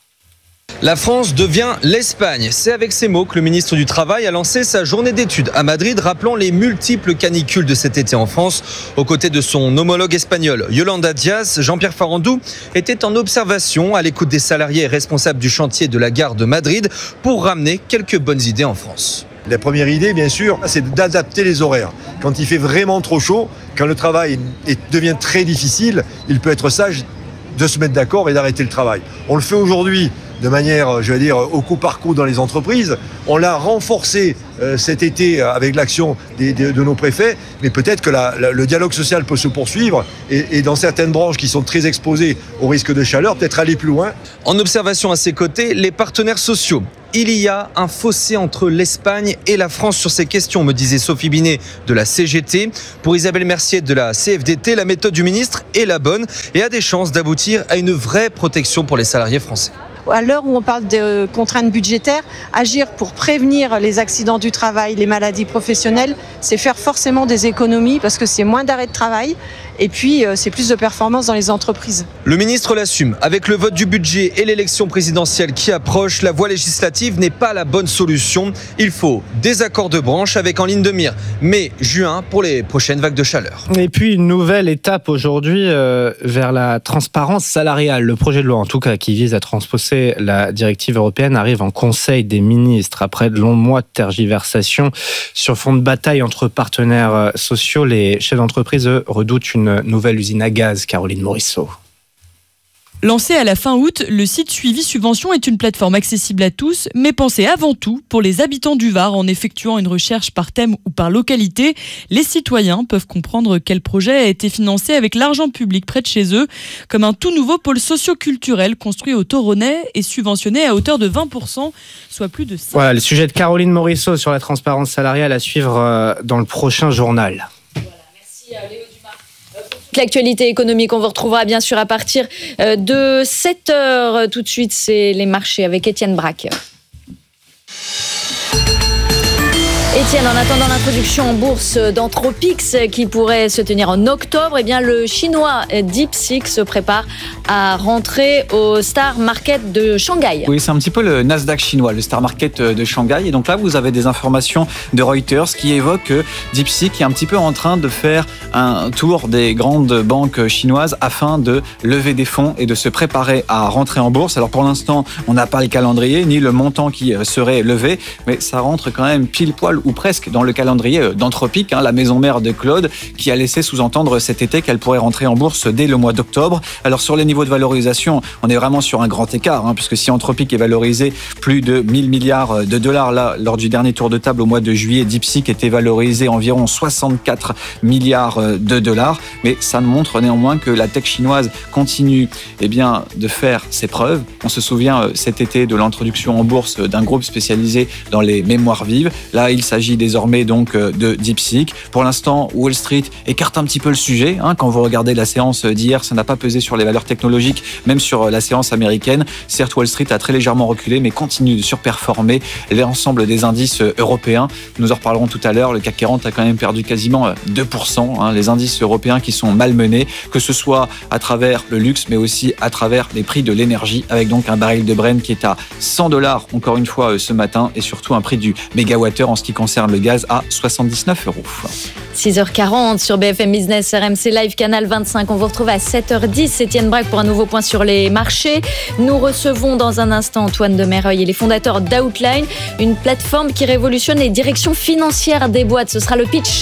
La France devient l'Espagne. C'est avec ces mots que le ministre du Travail a lancé sa journée d'études à Madrid, rappelant les multiples canicules de cet été en France. Aux côtés de son homologue espagnol, Yolanda Díaz, Jean-Pierre Farandou était en observation à l'écoute des salariés et responsables du chantier de la gare de Madrid pour ramener quelques bonnes idées en France. La première idée, bien sûr, c'est d'adapter les horaires. Quand il fait vraiment trop chaud, quand le travail est, devient très difficile, il peut être sage de se mettre d'accord et d'arrêter le travail. On le fait aujourd'hui de manière, je vais dire, au coup par coup dans les entreprises. On l'a renforcé euh, cet été avec l'action des, des, de nos préfets, mais peut-être que la, la, le dialogue social peut se poursuivre et, et dans certaines branches qui sont très exposées au risque de chaleur, peut-être aller plus loin. En observation à ses côtés, les partenaires sociaux. Il y a un fossé entre l'Espagne et la France sur ces questions, me disait Sophie Binet de la C G T. Pour Isabelle Mercier de la C F D T, la méthode du ministre est la bonne et a des chances d'aboutir à une vraie protection pour les salariés français. À l'heure où on parle de contraintes budgétaires, agir pour prévenir les accidents du travail, les maladies professionnelles, c'est faire forcément des économies parce que c'est moins d'arrêts de travail et puis c'est plus de performance dans les entreprises. Le ministre l'assume. Avec le vote du budget et l'élection présidentielle qui approche, la voie législative n'est pas la bonne solution. Il faut des accords de branche avec en ligne de mire mai, juin pour les prochaines vagues de chaleur. Et puis une nouvelle étape aujourd'hui euh, vers la transparence salariale. Le projet de loi en tout cas qui vise à transposer la directive européenne arrive en Conseil des ministres. Après de longs mois de tergiversation sur fond de bataille entre partenaires sociaux, les chefs d'entreprise eux, redoutent une nouvelle usine à gaz. Caroline Morisseau. Lancé à la fin août, le site Suivi Subvention est une plateforme accessible à tous, mais pensée avant tout pour les habitants du Var. En effectuant une recherche par thème ou par localité, les citoyens peuvent comprendre quel projet a été financé avec l'argent public près de chez eux, comme un tout nouveau pôle socio-culturel construit au Toronnais et subventionné à hauteur de vingt pour cent, soit plus de cinq... Voilà, le sujet de Caroline Morisseau sur la transparence salariale à suivre dans le prochain journal. Voilà, merci à Léo. L'actualité économique, on vous retrouvera bien sûr à partir de sept heures. Tout de suite, c'est les marchés avec Étienne Braque. Étienne, en attendant l'introduction en bourse d'Anthropix qui pourrait se tenir en octobre, eh bien le chinois DeepSeek se prépare à rentrer au Star Market de Shanghai. Oui, c'est un petit peu le Nasdaq chinois, le Star Market de Shanghai. Et donc là, vous avez des informations de Reuters qui évoquent que DeepSeek est un petit peu en train de faire un tour des grandes banques chinoises afin de lever des fonds et de se préparer à rentrer en bourse. Alors pour l'instant, on n'a pas le calendrier ni le montant qui serait levé, mais ça rentre quand même pile poil ou presque dans le calendrier d'Anthropic, hein, la maison mère de Claude, qui a laissé sous-entendre cet été qu'elle pourrait rentrer en bourse dès le mois d'octobre. Alors sur les niveaux de valorisation, on est vraiment sur un grand écart, hein, puisque si Anthropic est valorisé plus de mille milliards de dollars, là, lors du dernier tour de table au mois de juillet, DeepSeek était valorisé environ soixante-quatre milliards de dollars. Mais ça montre néanmoins que la tech chinoise continue eh bien, de faire ses preuves. On se souvient cet été de l'introduction en bourse d'un groupe spécialisé dans les mémoires vives. Là, il s'agit désormais donc de DeepSeek. Pour l'instant, Wall Street écarte un petit peu le sujet. Hein. Quand vous regardez la séance d'hier, ça n'a pas pesé sur les valeurs technologiques, même sur la séance américaine. Certes, Wall Street a très légèrement reculé, mais continue de surperformer l'ensemble des indices européens. Nous en reparlerons tout à l'heure. Le C A C quarante a quand même perdu quasiment deux pour cent. Hein. Les indices européens qui sont malmenés, que ce soit à travers le luxe, mais aussi à travers les prix de l'énergie, avec donc un baril de Brent qui est à cent dollars encore une fois ce matin, et surtout un prix du mégawattheure en ce qui concerne le gaz à soixante-dix-neuf euros. six heures quarante sur B F M Business, R M C Live, Canal vingt-cinq. On vous retrouve à sept heures dix. Étienne Braque pour un nouveau point sur les marchés. Nous recevons dans un instant Antoine de Mereuil et les fondateurs d'Outline, une plateforme qui révolutionne les directions financières des boîtes. Ce sera le pitch.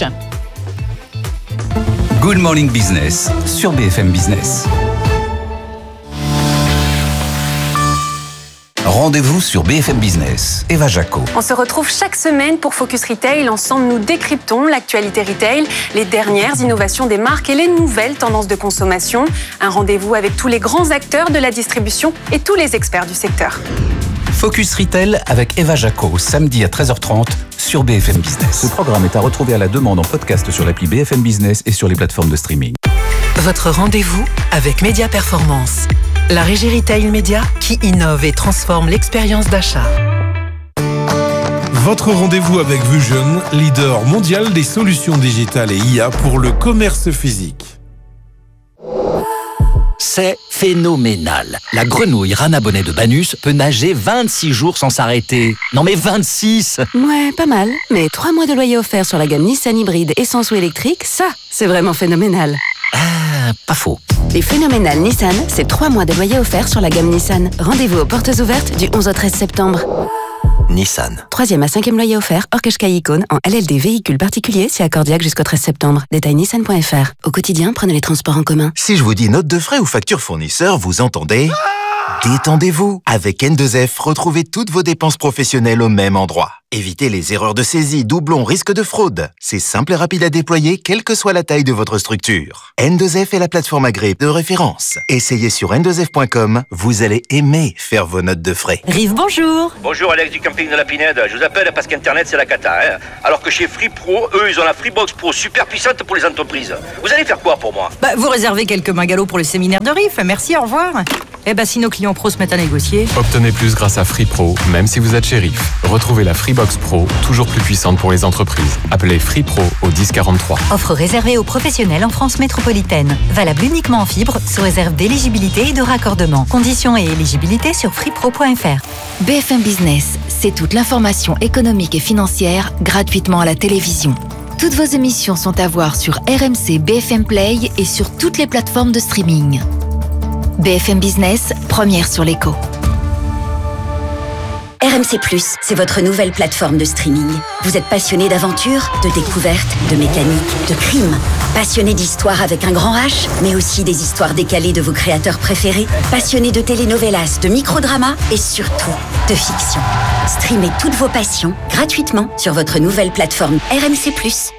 Good Morning Business sur B F M Business. Rendez-vous sur B F M Business. Eva Jaco. On se retrouve chaque semaine pour Focus Retail. Ensemble, nous décryptons l'actualité retail, les dernières innovations des marques et les nouvelles tendances de consommation. Un rendez-vous avec tous les grands acteurs de la distribution et tous les experts du secteur. Focus Retail avec Eva Jaco, samedi à treize heures trente sur B F M Business. Ce programme est à retrouver à la demande en podcast sur l'appli B F M Business et sur les plateformes de streaming. Votre rendez-vous avec Média Performance, la régie retail média qui innove et transforme l'expérience d'achat. Votre rendez-vous avec Vusion, leader mondial des solutions digitales et I A pour le commerce physique. C'est phénoménal. La grenouille Rana Bonnet de Banus peut nager vingt-six jours sans s'arrêter. Non mais vingt-six! Ouais, pas mal. Mais trois mois de loyer offert sur la gamme Nissan hybride essence ou électrique, ça, c'est vraiment phénoménal. Ah, pas faux. Les phénoménales Nissan, c'est trois mois de loyer offert sur la gamme Nissan. Rendez-vous aux portes ouvertes du onze au treize septembre. Nissan. Troisième à cinquième loyer offert, hors Qashqai Icône, en L L D véhicule particulier, c'est accordiaque jusqu'au treize septembre. Détail nissan point f r. Au quotidien, prenez les transports en commun. Si je vous dis note de frais ou facture fournisseur, vous entendez ? Détendez-vous. Avec N deux F, retrouvez toutes vos dépenses professionnelles au même endroit. Évitez les erreurs de saisie, doublons, risques de fraude. C'est simple et rapide à déployer, quelle que soit la taille de votre structure. N deux F est la plateforme agréée de référence. Essayez sur N deux F point com, vous allez aimer faire vos notes de frais. Rive, bonjour. Bonjour Alex du camping de la Pinède. Je vous appelle parce qu'Internet c'est la cata. Hein, alors que chez Free Pro, eux, ils ont la Freebox Pro super puissante pour les entreprises. Vous allez faire quoi pour moi? Bah, vous réservez quelques mingalots pour le séminaire de Riff. Merci, au revoir. Eh bah, si nos clients pros se mettent à négocier. Obtenez plus grâce à Free Pro, même si vous êtes chez Riff. Retrouvez la Freebox Pro, toujours plus puissante pour les entreprises. Appelez Free Pro au dix quarante-trois. Offre réservée aux professionnels en France métropolitaine. Valable uniquement en fibre, sous réserve d'éligibilité et de raccordement. Conditions et éligibilité sur freepro point f r. B F M Business, c'est toute l'information économique et financière gratuitement à la télévision. Toutes vos émissions sont à voir sur R M C B F M Play et sur toutes les plateformes de streaming. B F M Business, première sur l'écho. R M C plus, c'est votre nouvelle plateforme de streaming. Vous êtes passionné d'aventure, de découverte, de mécanique, de crime. Passionné d'histoire avec un grand H, mais aussi des histoires décalées de vos créateurs préférés. Passionné de telenovelas, de microdramas et surtout de fiction. Streamez toutes vos passions gratuitement sur votre nouvelle plateforme R M C plus.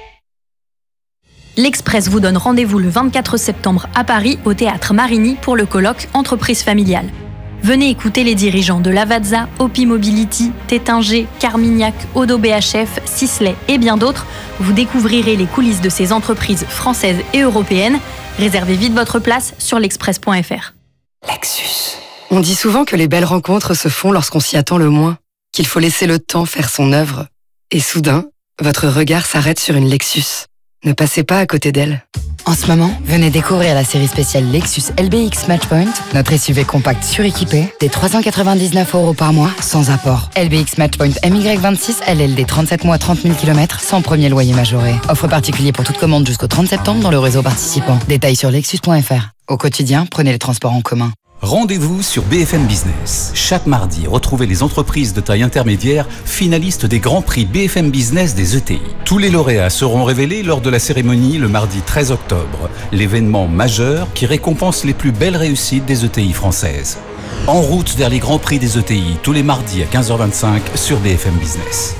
L'Express vous donne rendez-vous le vingt-quatre septembre à Paris au Théâtre Marigny pour le colloque Entreprise familiale. Venez écouter les dirigeants de Lavazza, Opi Mobility, Tétinger, Carmignac, Odo B H F, Sisley et bien d'autres. Vous découvrirez les coulisses de ces entreprises françaises et européennes. Réservez vite votre place sur l'express point f r. Lexus. On dit souvent que les belles rencontres se font lorsqu'on s'y attend le moins, qu'il faut laisser le temps faire son œuvre. Et soudain, votre regard s'arrête sur une Lexus. Ne passez pas à côté d'elle. En ce moment, venez découvrir la série spéciale Lexus L B X Matchpoint, notre S U V compact suréquipé, des trois cent quatre-vingt-dix-neuf euros par mois, sans apport. L B X Matchpoint M Y vingt-six, L L D trente-sept mois, trente mille kilomètres, sans premier loyer majoré. Offre particulier pour toute commande jusqu'au trente septembre dans le réseau participant. Détails sur lexus point f r. Au quotidien, prenez les transports en commun. Rendez-vous sur B F M Business. Chaque mardi, retrouvez les entreprises de taille intermédiaire finalistes des grands prix B F M Business des E T I. Tous les lauréats seront révélés lors de la cérémonie le mardi treize octobre, l'événement majeur qui récompense les plus belles réussites des E T I françaises. En route vers les grands prix des E T I, tous les mardis à quinze heures vingt-cinq sur B F M Business.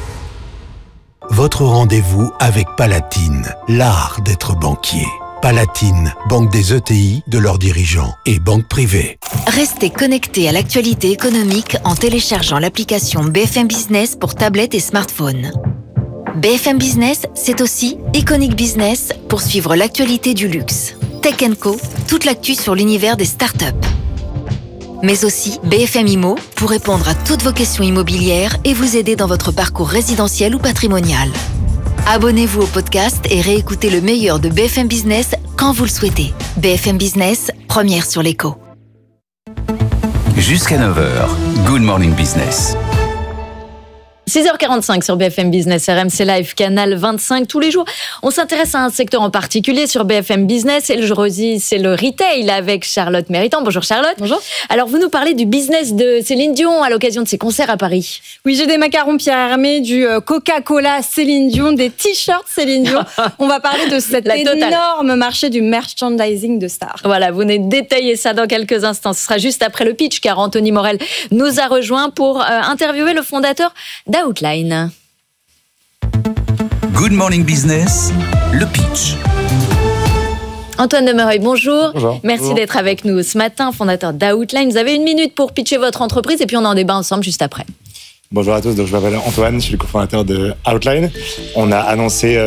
Votre rendez-vous avec Palatine, l'art d'être banquier. Palatine, banque des E T I, de leurs dirigeants et banque privée. Restez connectés à l'actualité économique en téléchargeant l'application B F M Business pour tablette et smartphone. B F M Business, c'est aussi Iconic Business pour suivre l'actualité du luxe. Tech and Co, toute l'actu sur l'univers des startups. Mais aussi B F M Immo pour répondre à toutes vos questions immobilières et vous aider dans votre parcours résidentiel ou patrimonial. Abonnez-vous au podcast et réécoutez le meilleur de B F M Business quand vous le souhaitez. B F M Business, première sur l'écho. Jusqu'à neuf heures, Good Morning Business. six heures quarante-cinq sur B F M Business, R M C Live, canal vingt-cinq. Tous les jours, on s'intéresse à un secteur en particulier sur B F M Business. Et le jeudi, c'est le retail avec Charlotte Méritant. Bonjour Charlotte. Bonjour. Alors, vous nous parlez du business de Céline Dion à l'occasion de ses concerts à Paris. Oui, j'ai des macarons Pierre Hermé, du Coca-Cola Céline Dion, des t-shirts Céline Dion. On va parler de cet énorme marché du merchandising de stars. Voilà, vous venez détailler ça dans quelques instants. Ce sera juste après le pitch, car Anthony Morel nous a rejoint pour euh, interviewer le fondateur d'Outline. Good Morning Business, le pitch. Antoine Demereuil, bonjour. Bonjour. Merci Bonjour. d'être avec nous ce matin, fondateur d'Outline. Vous avez une minute pour pitcher votre entreprise et puis on en débat ensemble juste après. Bonjour à tous, donc je m'appelle Antoine, je suis le cofondateur de Outline. On a annoncé euh,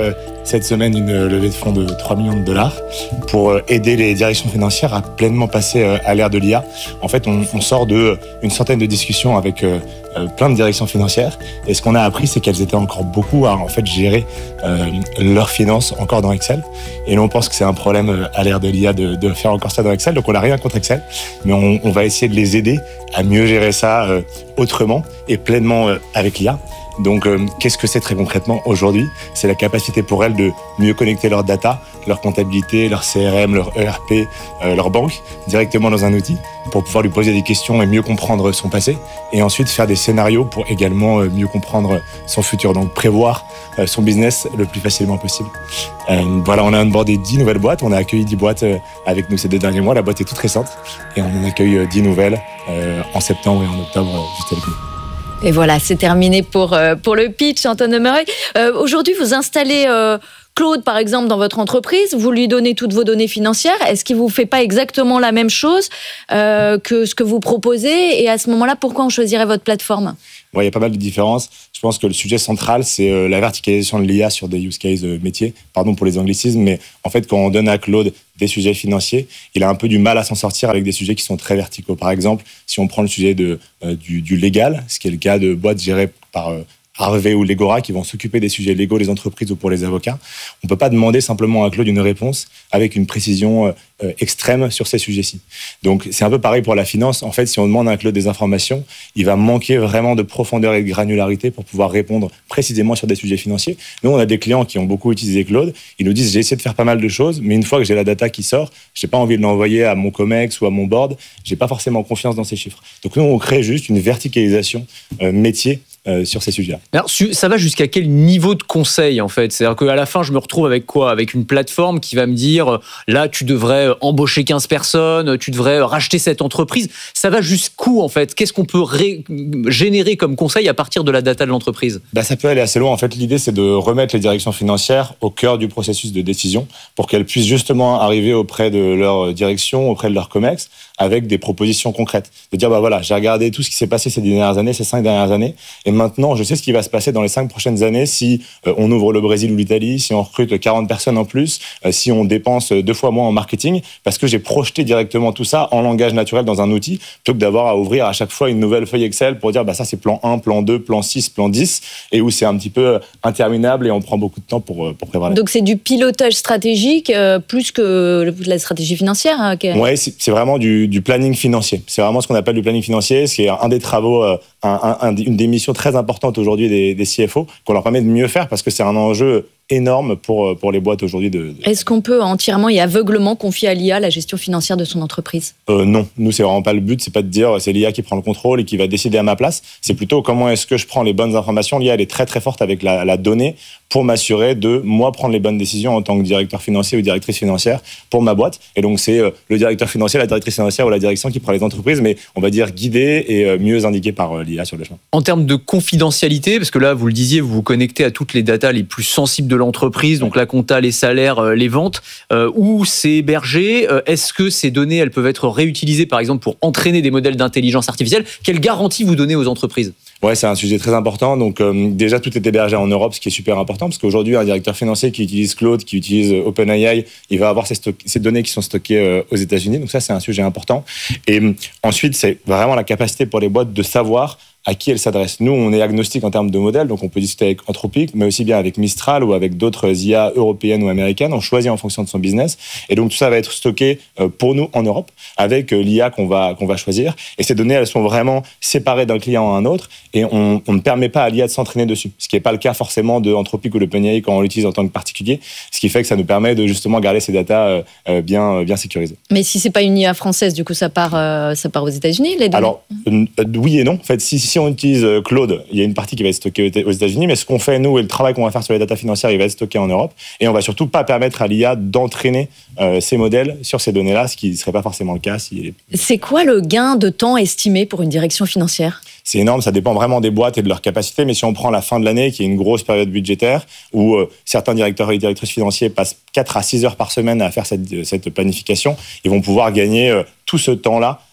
cette semaine une levée de fonds de trois millions de dollars pour aider les directions financières à pleinement passer à l'ère de l'I A. En fait, on, on sort d'une centaine de discussions avec euh, plein de directions financières. Et ce qu'on a appris, c'est qu'elles étaient encore beaucoup à en fait gérer euh, leurs finances encore dans Excel. Et nous, on pense que c'est un problème à l'ère de l'I A de, de faire encore ça dans Excel. Donc, on n'a rien contre Excel, mais on, on va essayer de les aider à mieux gérer ça euh, autrement et pleinement euh, avec l'I A. Donc, euh, qu'est-ce que c'est très concrètement aujourd'hui? C'est la capacité pour elles de mieux connecter leur data, leur comptabilité, leur C R M, leur E R P, euh, leur banque, directement dans un outil pour pouvoir lui poser des questions et mieux comprendre son passé. Et ensuite, faire des scénarios pour également euh, mieux comprendre son futur. Donc, prévoir euh, son business le plus facilement possible. Euh, voilà, on a onboardé dix nouvelles boîtes. On a accueilli dix boîtes euh, avec nous ces deux derniers mois. La boîte est toute récente. Et on en accueille euh, dix nouvelles euh, en septembre et en octobre, euh, juste avec nous. Et voilà, c'est terminé pour, euh, pour le pitch, Antoine Demereuil. Euh, aujourd'hui, vous installez euh, Claude, par exemple, dans votre entreprise. Vous lui donnez toutes vos données financières. Est-ce qu'il ne vous fait pas exactement la même chose euh, que ce que vous proposez? Et à ce moment-là, pourquoi on choisirait votre plateforme? Bon, il y a pas mal de différences. Je pense que le sujet central, c'est euh, la verticalisation de l'I A sur des use cases euh, métiers. Pardon pour les anglicismes, mais en fait, quand on donne à Claude des sujets financiers, il a un peu du mal à s'en sortir avec des sujets qui sont très verticaux. Par exemple, si on prend le sujet de, euh, du, du légal, ce qui est le cas de boîtes gérées par euh, Harvey ou Legora qui vont s'occuper des sujets légaux des entreprises ou pour les avocats, on ne peut pas demander simplement à Claude une réponse avec une précision euh, extrême sur ces sujets-ci. Donc c'est un peu pareil pour la finance. En fait, si on demande à Claude des informations, il va manquer vraiment de profondeur et de granularité pour pouvoir répondre précisément sur des sujets financiers. Nous, on a des clients qui ont beaucoup utilisé Claude. Ils nous disent, j'ai essayé de faire pas mal de choses, mais une fois que j'ai la data qui sort, j'ai pas envie de l'envoyer à mon Comex ou à mon board. J'ai pas forcément confiance dans ces chiffres. Donc nous, on crée juste une verticalisation euh, métier Euh, sur ces sujets-là. Alors, ça va jusqu'à quel niveau de conseil, en fait? C'est-à-dire qu'à la fin, je me retrouve avec quoi? Avec une plateforme qui va me dire, là, tu devrais embaucher quinze personnes, tu devrais racheter cette entreprise. Ça va jusqu'où, en fait? Qu'est-ce qu'on peut ré- générer comme conseil à partir de la data de l'entreprise? Bah, ça peut aller assez loin. En fait, l'idée, c'est de remettre les directions financières au cœur du processus de décision pour qu'elles puissent justement arriver auprès de leur direction, auprès de leur Comex, avec des propositions concrètes. De dire, bah voilà, j'ai regardé tout ce qui s'est passé ces dernières années, ces cinq dernières années, et maintenant, je sais ce qui va se passer dans les cinq prochaines années si euh, on ouvre le Brésil ou l'Italie, si on recrute quarante personnes en plus, euh, si on dépense deux fois moins en marketing, parce que j'ai projeté directement tout ça en langage naturel dans un outil, plutôt que d'avoir à ouvrir à chaque fois une nouvelle feuille Excel pour dire, bah ça c'est plan un, plan deux, plan six, plan dix, et où c'est un petit peu interminable et on prend beaucoup de temps pour, pour prévoir. Donc c'est du pilotage stratégique euh, plus que la stratégie financière. Hein, okay. Oui, c'est, c'est vraiment du, du planning financier. C'est vraiment ce qu'on appelle du planning financier. C'est un des travaux, euh, un, un, une des missions très importante aujourd'hui des, des C F O, qu'on leur permet de mieux faire parce que c'est un enjeu énorme pour, pour les boîtes aujourd'hui. De, de... Est-ce qu'on peut entièrement et aveuglement confier à l'I A la gestion financière de son entreprise? euh, Non, nous, c'est vraiment pas le but. C'est pas de dire c'est l'I A qui prend le contrôle et qui va décider à ma place. C'est plutôt comment est-ce que je prends les bonnes informations. L'I A, elle est très très forte avec la, la donnée pour m'assurer de, moi, prendre les bonnes décisions en tant que directeur financier ou directrice financière pour ma boîte. Et donc, c'est euh, le directeur financier, la directrice financière ou la direction qui prend les entreprises, mais on va dire guidé et euh, mieux indiqué par euh, l'I A sur le chemin. En termes de confidentialité, parce que là, vous le disiez, vous vous connectez à toutes les datas les plus sensibles de l'entreprise, donc la compta, les salaires, les ventes, euh, où c'est hébergé. Est-ce que ces données, elles peuvent être réutilisées, par exemple, pour entraîner des modèles d'intelligence artificielle? Quelle garantie vous donnez aux entreprises? Ouais, c'est un sujet très important. Donc euh, déjà, tout est hébergé en Europe, ce qui est super important, parce qu'aujourd'hui, un directeur financier qui utilise Claude, qui utilise OpenAI, il va avoir ces, stock- ces données qui sont stockées euh, aux États-Unis. Donc ça, c'est un sujet important. Et euh, ensuite, c'est vraiment la capacité pour les boîtes de savoir à qui elles s'adressent. Nous, on est agnostique en termes de modèles, donc on peut discuter avec Anthropic, mais aussi bien avec Mistral ou avec d'autres I A européennes ou américaines. On choisit en fonction de son business. Et donc, tout ça va être stocké pour nous en Europe avec l'I A qu'on va, qu'on va choisir. Et ces données, elles sont vraiment séparées d'un client à un autre et on, on ne permet pas à l'I A de s'entraîner dessus. Ce qui n'est pas le cas forcément de Anthropic ou de OpenAI quand on l'utilise en tant que particulier. Ce qui fait que ça nous permet de justement garder ces datas bien, bien sécurisées. Mais si ce n'est pas une I A française, du coup, ça part, euh, ça part aux États-Unis, les données? Alors, euh, oui et non. En fait, si, si on utilise Claude, il y a une partie qui va être stockée aux États-Unis, mais ce qu'on fait, nous, et le travail qu'on va faire sur les datas financières, il va être stocké en Europe. Et on va surtout pas permettre à l'I A d'entraîner euh, ces modèles sur ces données-là, ce qui ne serait pas forcément le cas. Si... C'est quoi le gain de temps estimé pour une direction financière? C'est énorme, ça dépend vraiment des boîtes et de leur capacité, mais si on prend la fin de l'année, qui est une grosse période budgétaire, où euh, certains directeurs et directrices financiers passent quatre à six heures par semaine à faire cette, cette planification, ils vont pouvoir gagner euh, tout ce temps-là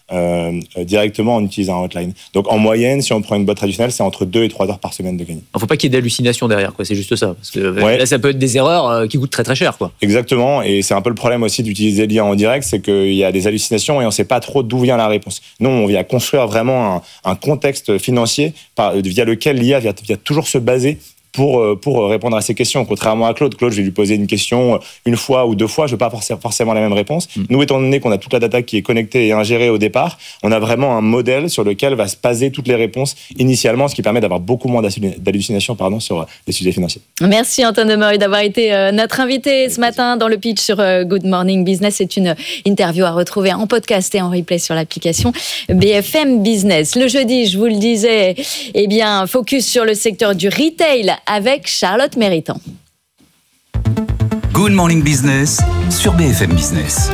euh, directement en utilisant un hotline. Donc en moyenne, si on prend une boîte traditionnelle, c'est entre deux et trois heures par semaine de gagner. Il ne faut pas qu'il y ait d'hallucination derrière, quoi. C'est juste ça. Parce que ouais. Là, ça peut être des erreurs qui coûtent très très cher, quoi. Exactement, et c'est un peu le problème aussi d'utiliser l'I A en direct, c'est qu'il y a des hallucinations et on ne sait pas trop d'où vient la réponse. Nous, on vient construire vraiment un, un contexte financier par, via lequel l'I A vient, vient toujours se baser pour, pour répondre à ces questions. Contrairement à Claude, Claude, je vais lui poser une question une fois ou deux fois, je ne veux pas forcément la même réponse. Mmh. Nous, étant donné qu'on a toute la data qui est connectée et ingérée au départ, on a vraiment un modèle sur lequel va se baser toutes les réponses initialement, ce qui permet d'avoir beaucoup moins d'hallucinations pardon, sur les sujets financiers. Merci Antoine Demeure d'avoir été notre invité ce matin dans le pitch sur Good Morning Business. C'est une interview à retrouver en podcast et en replay sur l'application B F M Business. Le jeudi, je vous le disais, eh bien, focus sur le secteur du retail avec Charlotte Méritant. Good Morning Business sur B F M Business.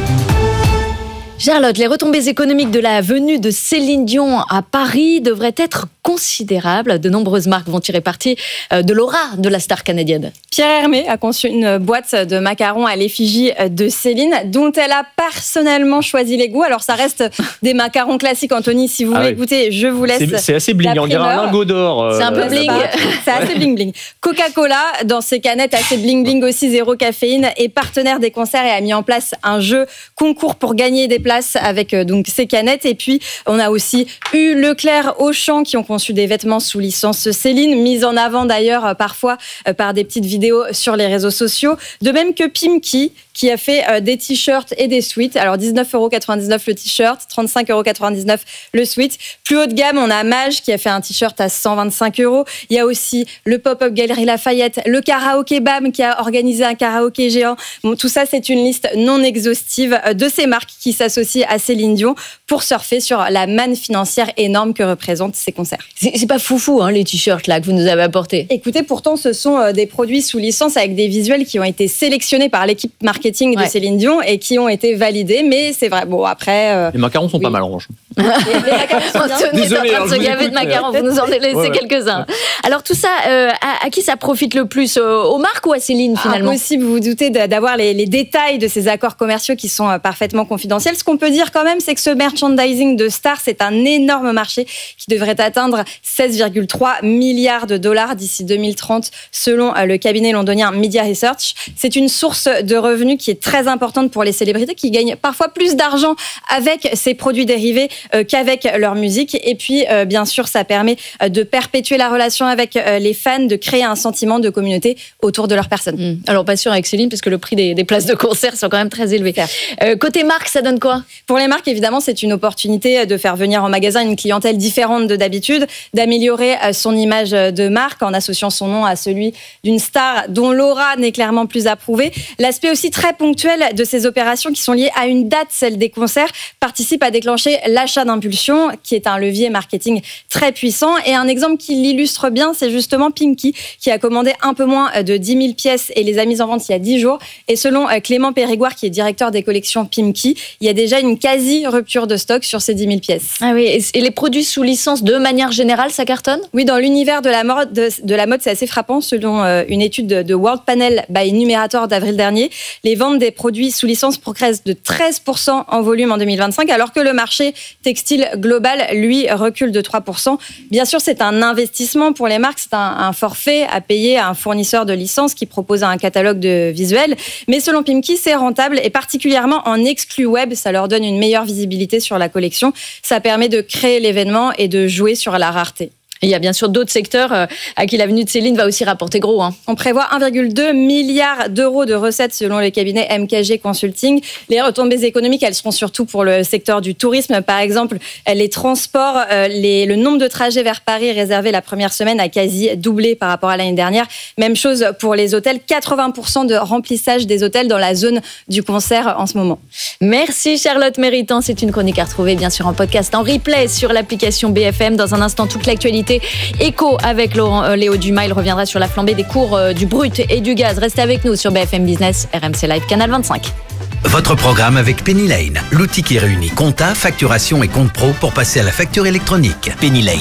Charlotte, les retombées économiques de la venue de Céline Dion à Paris devraient être considérables. De nombreuses marques vont tirer parti de l'aura de la star canadienne. Pierre Hermé a conçu une boîte de macarons à l'effigie de Céline, dont elle a personnellement choisi les goûts. Alors, ça reste des macarons classiques, Anthony. Si vous ah voulez oui. goûter, je vous laisse. C'est, c'est assez bling, on dirait un lingot d'or. Euh, c'est un peu bling. C'est assez bling-bling. Coca-Cola, dans ses canettes assez bling-bling aussi, zéro caféine, est partenaire des concerts et a mis en place un jeu concours pour gagner des places avec euh, donc ces canettes. Et puis, on a aussi eu Leclerc, Auchan qui ont conçu des vêtements sous licence Céline, mis en avant d'ailleurs euh, parfois euh, par des petites vidéos sur les réseaux sociaux. De même que Pimki, qui a fait euh, des t-shirts et des sweats. Alors, dix-neuf euros quatre-vingt-dix-neuf le t-shirt, trente-cinq euros quatre-vingt-dix-neuf le sweat. Plus haut de gamme, on a Mage qui a fait un t-shirt à cent vingt-cinq euros. Il y a aussi le Pop-Up Galerie Lafayette, le Karaoké Bam qui a organisé un karaoké géant. Bon, tout ça, c'est une liste non exhaustive de ces marques qui s'associent à Céline Dion pour surfer sur la manne financière énorme que représentent ces concerts. C'est, c'est pas foufou, hein, les t-shirts là que vous nous avez apportés. Écoutez, pourtant, ce sont des produits sous licence avec des visuels qui ont été sélectionnés par l'équipe marketing de ouais. Céline Dion et qui ont été validés, mais c'est vrai. Bon, après. Euh... Les macarons sont oui. pas mal en revanche. Les macarons sont bien. Désolé, en train de se gaver de macarons, vous nous en laissez ouais, quelques-uns. Ouais. Alors, tout ça, euh, à, à qui ça profite le plus? Aux marques ou à Céline finalement? Impossible, vous vous doutez, d'avoir les, les détails de ces accords commerciaux qui sont parfaitement confidentiels. Ce qu'on peut dire quand même, c'est que ce merchandising de stars, c'est un énorme marché qui devrait atteindre seize virgule trois milliards de dollars d'ici deux mille trente, selon le cabinet londonien Media Research. C'est une source de revenus qui est très importante pour les célébrités qui gagnent parfois plus d'argent avec ces produits dérivés euh, qu'avec leur musique. Et puis, euh, bien sûr, ça permet euh, de perpétuer la relation avec euh, les fans, de créer un sentiment de communauté autour de leur personne. Mmh. Alors, pas sûr avec Céline, parce que le prix des, des places de concert sont quand même très élevés. Euh, côté marque, ça donne quoi? Pour les marques, évidemment, c'est une opportunité de faire venir en magasin une clientèle différente de d'habitude, d'améliorer euh, son image de marque en associant son nom à celui d'une star dont l'aura n'est clairement plus approuvée. L'aspect aussi très ponctuel de ces opérations qui sont liées à une date, celle des concerts, participe à déclencher l'achat d'impulsion, qui est un levier marketing très puissant. Et un exemple qui l'illustre bien, c'est justement Pimki, qui a commandé un peu moins de dix mille pièces et les a mises en vente il y a dix jours. Et selon Clément Périgoire, qui est directeur des collections Pimki, il y a déjà une quasi-rupture de stock sur ces dix mille pièces. Ah oui, et les produits sous licence, de manière générale, ça cartonne? Oui, dans l'univers de la mode, de, de la mode, c'est assez frappant. Selon une étude de World Panel by Numerator d'avril dernier, les ventes des produits sous licence progressent de treize pour cent en volume en deux mille vingt-cinq, alors que le marché textile global, lui, recule de trois pour cent. Bien sûr, c'est un investissement pour les marques, c'est un, un forfait à payer à un fournisseur de licence qui propose un catalogue de visuels. Mais selon Pimki, c'est rentable et particulièrement en exclu web, ça leur donne une meilleure visibilité sur la collection. Ça permet de créer l'événement et de jouer sur la rareté. Et il y a bien sûr d'autres secteurs à qui la venue de Céline va aussi rapporter gros. Hein. On prévoit un virgule deux milliard d'euros de recettes selon le cabinet M K G Consulting. Les retombées économiques, elles seront surtout pour le secteur du tourisme. Par exemple, les transports, les, le nombre de trajets vers Paris réservés la première semaine a quasi doublé par rapport à l'année dernière. Même chose pour les hôtels, quatre-vingts pour cent de remplissage des hôtels dans la zone du concert en ce moment. Merci Charlotte Méritant. C'est une chronique à retrouver bien sûr en podcast, en replay sur l'application B F M. Dans un instant, toute l'actualité éco avec Laurent, euh, Léo Dumas. Il reviendra sur la flambée des cours euh, du brut et du gaz. Restez avec nous sur B F M Business, R M C Live, Canal vingt-cinq. Votre programme avec Penny Lane, l'outil qui réunit compta, facturation et compte pro pour passer à la facture électronique. Penny Lane.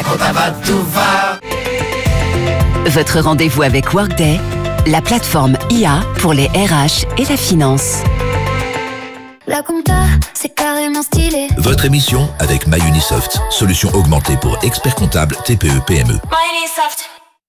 Votre rendez-vous avec Workday, la plateforme I A pour les R H et la finance. La compta, c'est carrément stylé. Votre émission avec MyUnisoft, solution augmentée pour experts comptables T P E P M E. MyUnisoft.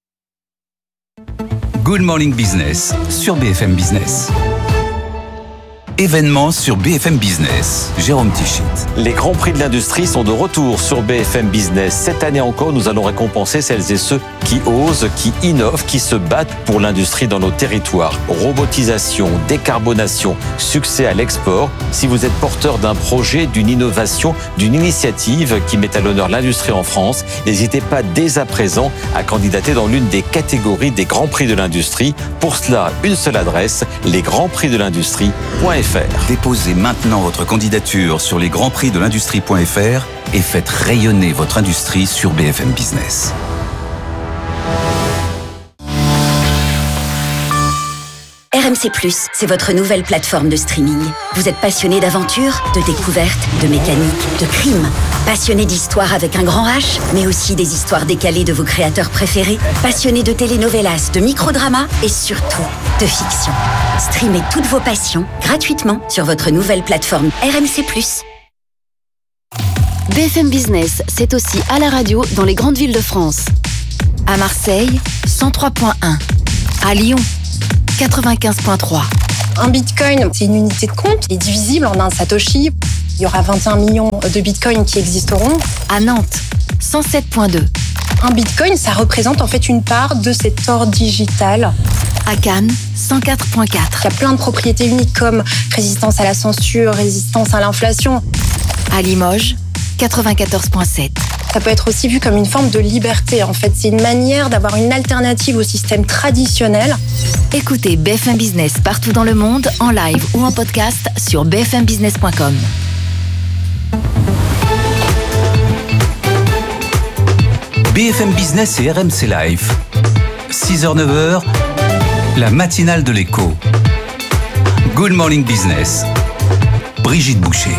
Good Morning Business sur B F M Business. Événements sur B F M Business. Jérôme Tichit. Les grands prix de l'industrie sont de retour sur B F M Business. Cette année encore, nous allons récompenser celles et ceux qui osent, qui innovent, qui se battent pour l'industrie dans nos territoires. Robotisation, décarbonation, succès à l'export. Si vous êtes porteur d'un projet, d'une innovation, d'une initiative qui met à l'honneur l'industrie en France, n'hésitez pas dès à présent à candidater dans l'une des catégories des grands prix de l'industrie. Pour cela, une seule adresse, les grands prix de l'industrie point f r. Déposez maintenant votre candidature sur les grands prix de l'industrie point f r et faites rayonner votre industrie sur B F M Business. R M C plus, c'est votre nouvelle plateforme de streaming. Vous êtes passionné d'aventure, de découverte, de mécanique, de crime. Passionné d'histoire avec un grand H, mais aussi des histoires décalées de vos créateurs préférés. Passionné de telenovelas, de microdramas et surtout de fiction. Streamez toutes vos passions gratuitement sur votre nouvelle plateforme R M C plus. B F M Business, c'est aussi à la radio dans les grandes villes de France. À Marseille, cent trois point un. À Lyon, quatre-vingt-quinze point trois. Un bitcoin, c'est une unité de compte qui est divisible en un satoshi. Il y aura vingt et un millions de bitcoins qui existeront. À Nantes, cent sept point deux. Un bitcoin, ça représente en fait une part de cet or digital. À Cannes, cent quatre point quatre. Il y a plein de propriétés uniques comme résistance à la censure, résistance à l'inflation. À Limoges, quatre-vingt-quatorze point sept. Ça peut être aussi vu comme une forme de liberté. En fait, c'est une manière d'avoir une alternative au système traditionnel. Écoutez B F M Business partout dans le monde, en live ou en podcast sur b f m business point com. B F M Business et R M C Live. six heures neuf heures, la matinale de l'écho. Good Morning Business. Brigitte Boucher.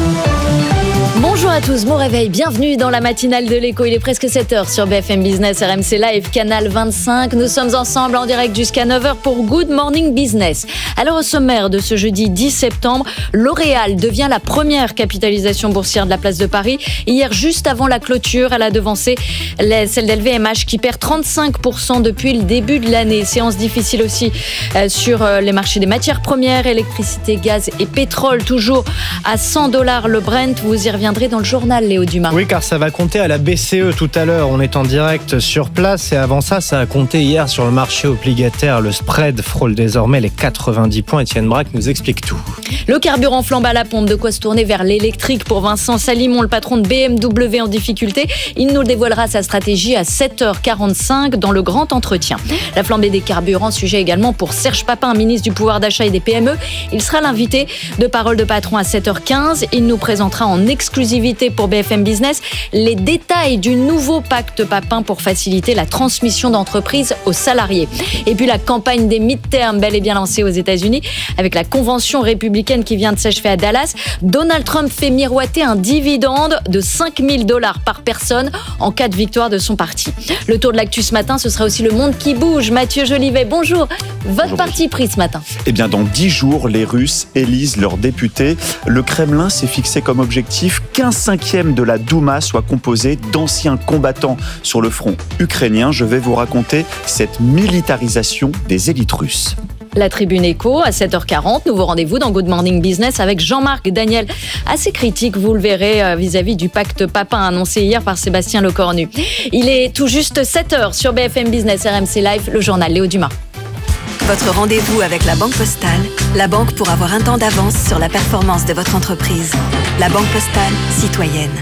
Bonjour à tous, bon réveil, bienvenue dans la matinale de l'écho. Il est presque sept heures sur B F M Business, R M C Live, Canal vingt-cinq. Nous sommes ensemble en direct jusqu'à neuf heures pour Good Morning Business. Alors au sommaire de ce jeudi dix septembre, L'Oréal devient la première capitalisation boursière de la place de Paris. Hier, juste avant la clôture, elle a devancé celle d'L V M H qui perd trente-cinq pour cent depuis le début de l'année. Séance difficile aussi sur les marchés des matières premières, électricité, gaz et pétrole, toujours à cent dollars le Brent. Vous y reviendrez dans le journal, Léo Dumas. Oui, car ça va compter à la B C E tout à l'heure. On est en direct sur place et avant ça, ça a compté hier sur le marché obligataire. Le spread frôle désormais les quatre-vingt-dix points. Étienne Braque nous explique tout. Le carburant flambe à la pompe, de quoi se tourner vers l'électrique pour Vincent Salimon, le patron de B M W en difficulté. Il nous dévoilera sa stratégie à sept heures quarante-cinq dans le grand entretien. La flambée des carburants, sujet également pour Serge Papin, ministre du pouvoir d'achat et des P M E. Il sera l'invité de Parole de Patron à sept heures quinze. Il nous présentera en exclusivité pour B F M Business les détails du nouveau pacte Papin pour faciliter la transmission d'entreprises aux salariés. Et puis la campagne des midterms, bel et bien lancée aux États-Unis avec la convention républicaine qui vient de s'achever à Dallas. Donald Trump fait miroiter un dividende de cinq mille dollars par personne en cas de victoire de son parti. Le tour de l'actu ce matin, ce sera aussi le monde qui bouge. Mathieu Jolivet, bonjour. Votre bonjour, parti pris ce matin? Eh bien, dans dix jours, les Russes élisent leurs députés. Le Kremlin s'est fixé comme objectif qu'un cinquième de la Douma soit composé d'anciens combattants sur le front ukrainien. Je vais vous raconter cette militarisation des élites russes. La Tribune Écho à sept heures quarante. Nouveau rendez-vous dans Good Morning Business avec Jean-Marc Daniel, assez critique, vous le verrez, vis-à-vis du pacte Papin annoncé hier par Sébastien Lecornu. Il est tout juste sept heures sur B F M Business, R M C Live, le journal Léo Dumas. Votre rendez-vous avec la Banque Postale, la banque pour avoir un temps d'avance sur la performance de votre entreprise. La Banque Postale, citoyenne.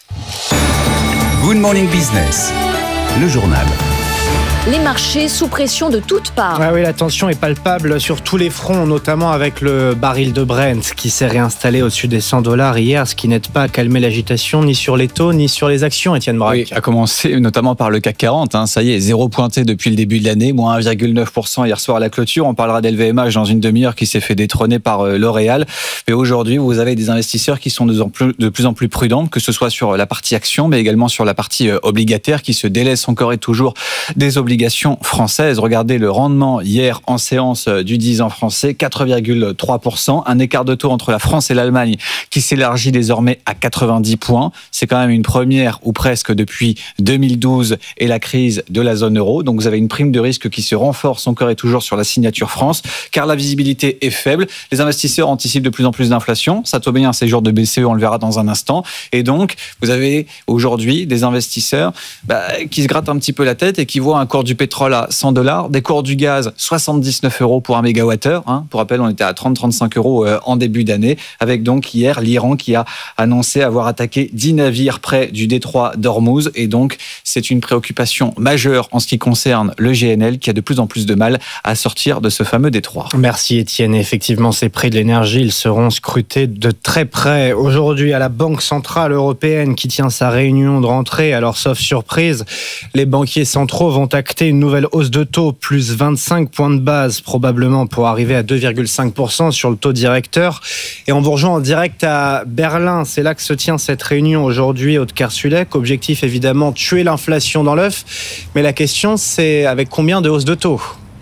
Good Morning Business, le journal. Les marchés sous pression de toutes parts. Ah oui, la tension est palpable sur tous les fronts, notamment avec le baril de Brent qui s'est réinstallé au-dessus des cent dollars hier, ce qui n'aide pas à calmer l'agitation ni sur les taux ni sur les actions, Étienne Braque. Oui, à commencer notamment par le C A C quarante. Hein, ça y est, zéro pointé depuis le début de l'année, moins un virgule neuf pour cent hier soir à la clôture. On parlera d'L V M H dans une demi-heure qui s'est fait détrôner par euh, L'Oréal. Mais aujourd'hui, vous avez des investisseurs qui sont de, plus, de plus en plus prudents, que ce soit sur la partie action, mais également sur la partie euh, obligataire, qui se délaissent encore et toujours des obligations obligations françaises. Regardez le rendement hier en séance du dix ans français, quatre virgule trois pour cent. Un écart de taux entre la France et l'Allemagne qui s'élargit désormais à quatre-vingt-dix points. C'est quand même une première ou presque depuis deux mille douze et la crise de la zone euro. Donc vous avez une prime de risque qui se renforce encore et toujours sur la signature France, car la visibilité est faible. Les investisseurs anticipent de plus en plus d'inflation. Ça tombe bien, ces jours de B C E, on le verra dans un instant. Et donc, vous avez aujourd'hui des investisseurs bah, qui se grattent un petit peu la tête et qui voient un cours du pétrole à cent dollars, des cours du gaz soixante-dix-neuf euros pour un mégawattheure. Hein. Pour rappel, on était à trente à trente-cinq euros en début d'année, avec donc hier l'Iran qui a annoncé avoir attaqué dix navires près du détroit d'Ormuz. Et donc, c'est une préoccupation majeure en ce qui concerne le G N L qui a de plus en plus de mal à sortir de ce fameux détroit. Merci Étienne. Effectivement, ces prix de l'énergie, ils seront scrutés de très près. Aujourd'hui, à la Banque Centrale Européenne qui tient sa réunion de rentrée, alors sauf surprise, les banquiers centraux vont acter une nouvelle hausse de taux, plus vingt-cinq points de base probablement pour arriver à deux virgule cinq pour cent sur le taux directeur. Et on vous rejoint en direct à Berlin. C'est là que se tient cette réunion aujourd'hui, Aude Kersulek. Objectif évidemment, tuer l'inflation dans l'œuf. Mais la question, c'est avec combien de hausses de taux ?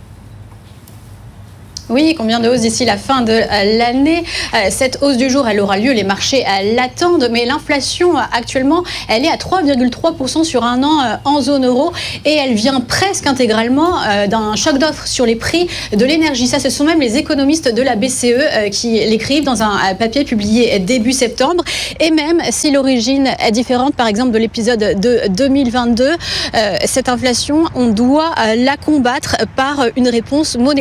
Oui, combien de hausses d'ici la fin de l'année ? Cette hausse du jour, elle aura lieu, les marchés l'attendent, mais l'inflation actuellement, elle est à trois virgule trois pour cent sur un an en zone euro et elle vient presque intégralement d'un choc d'offres sur les prix de l'énergie. Ça, ce sont même les économistes de la B C E qui l'écrivent dans un papier publié début septembre. Et même si l'origine est différente, par exemple, de l'épisode de deux mille vingt-deux, cette inflation, on doit la combattre par une réponse monétaire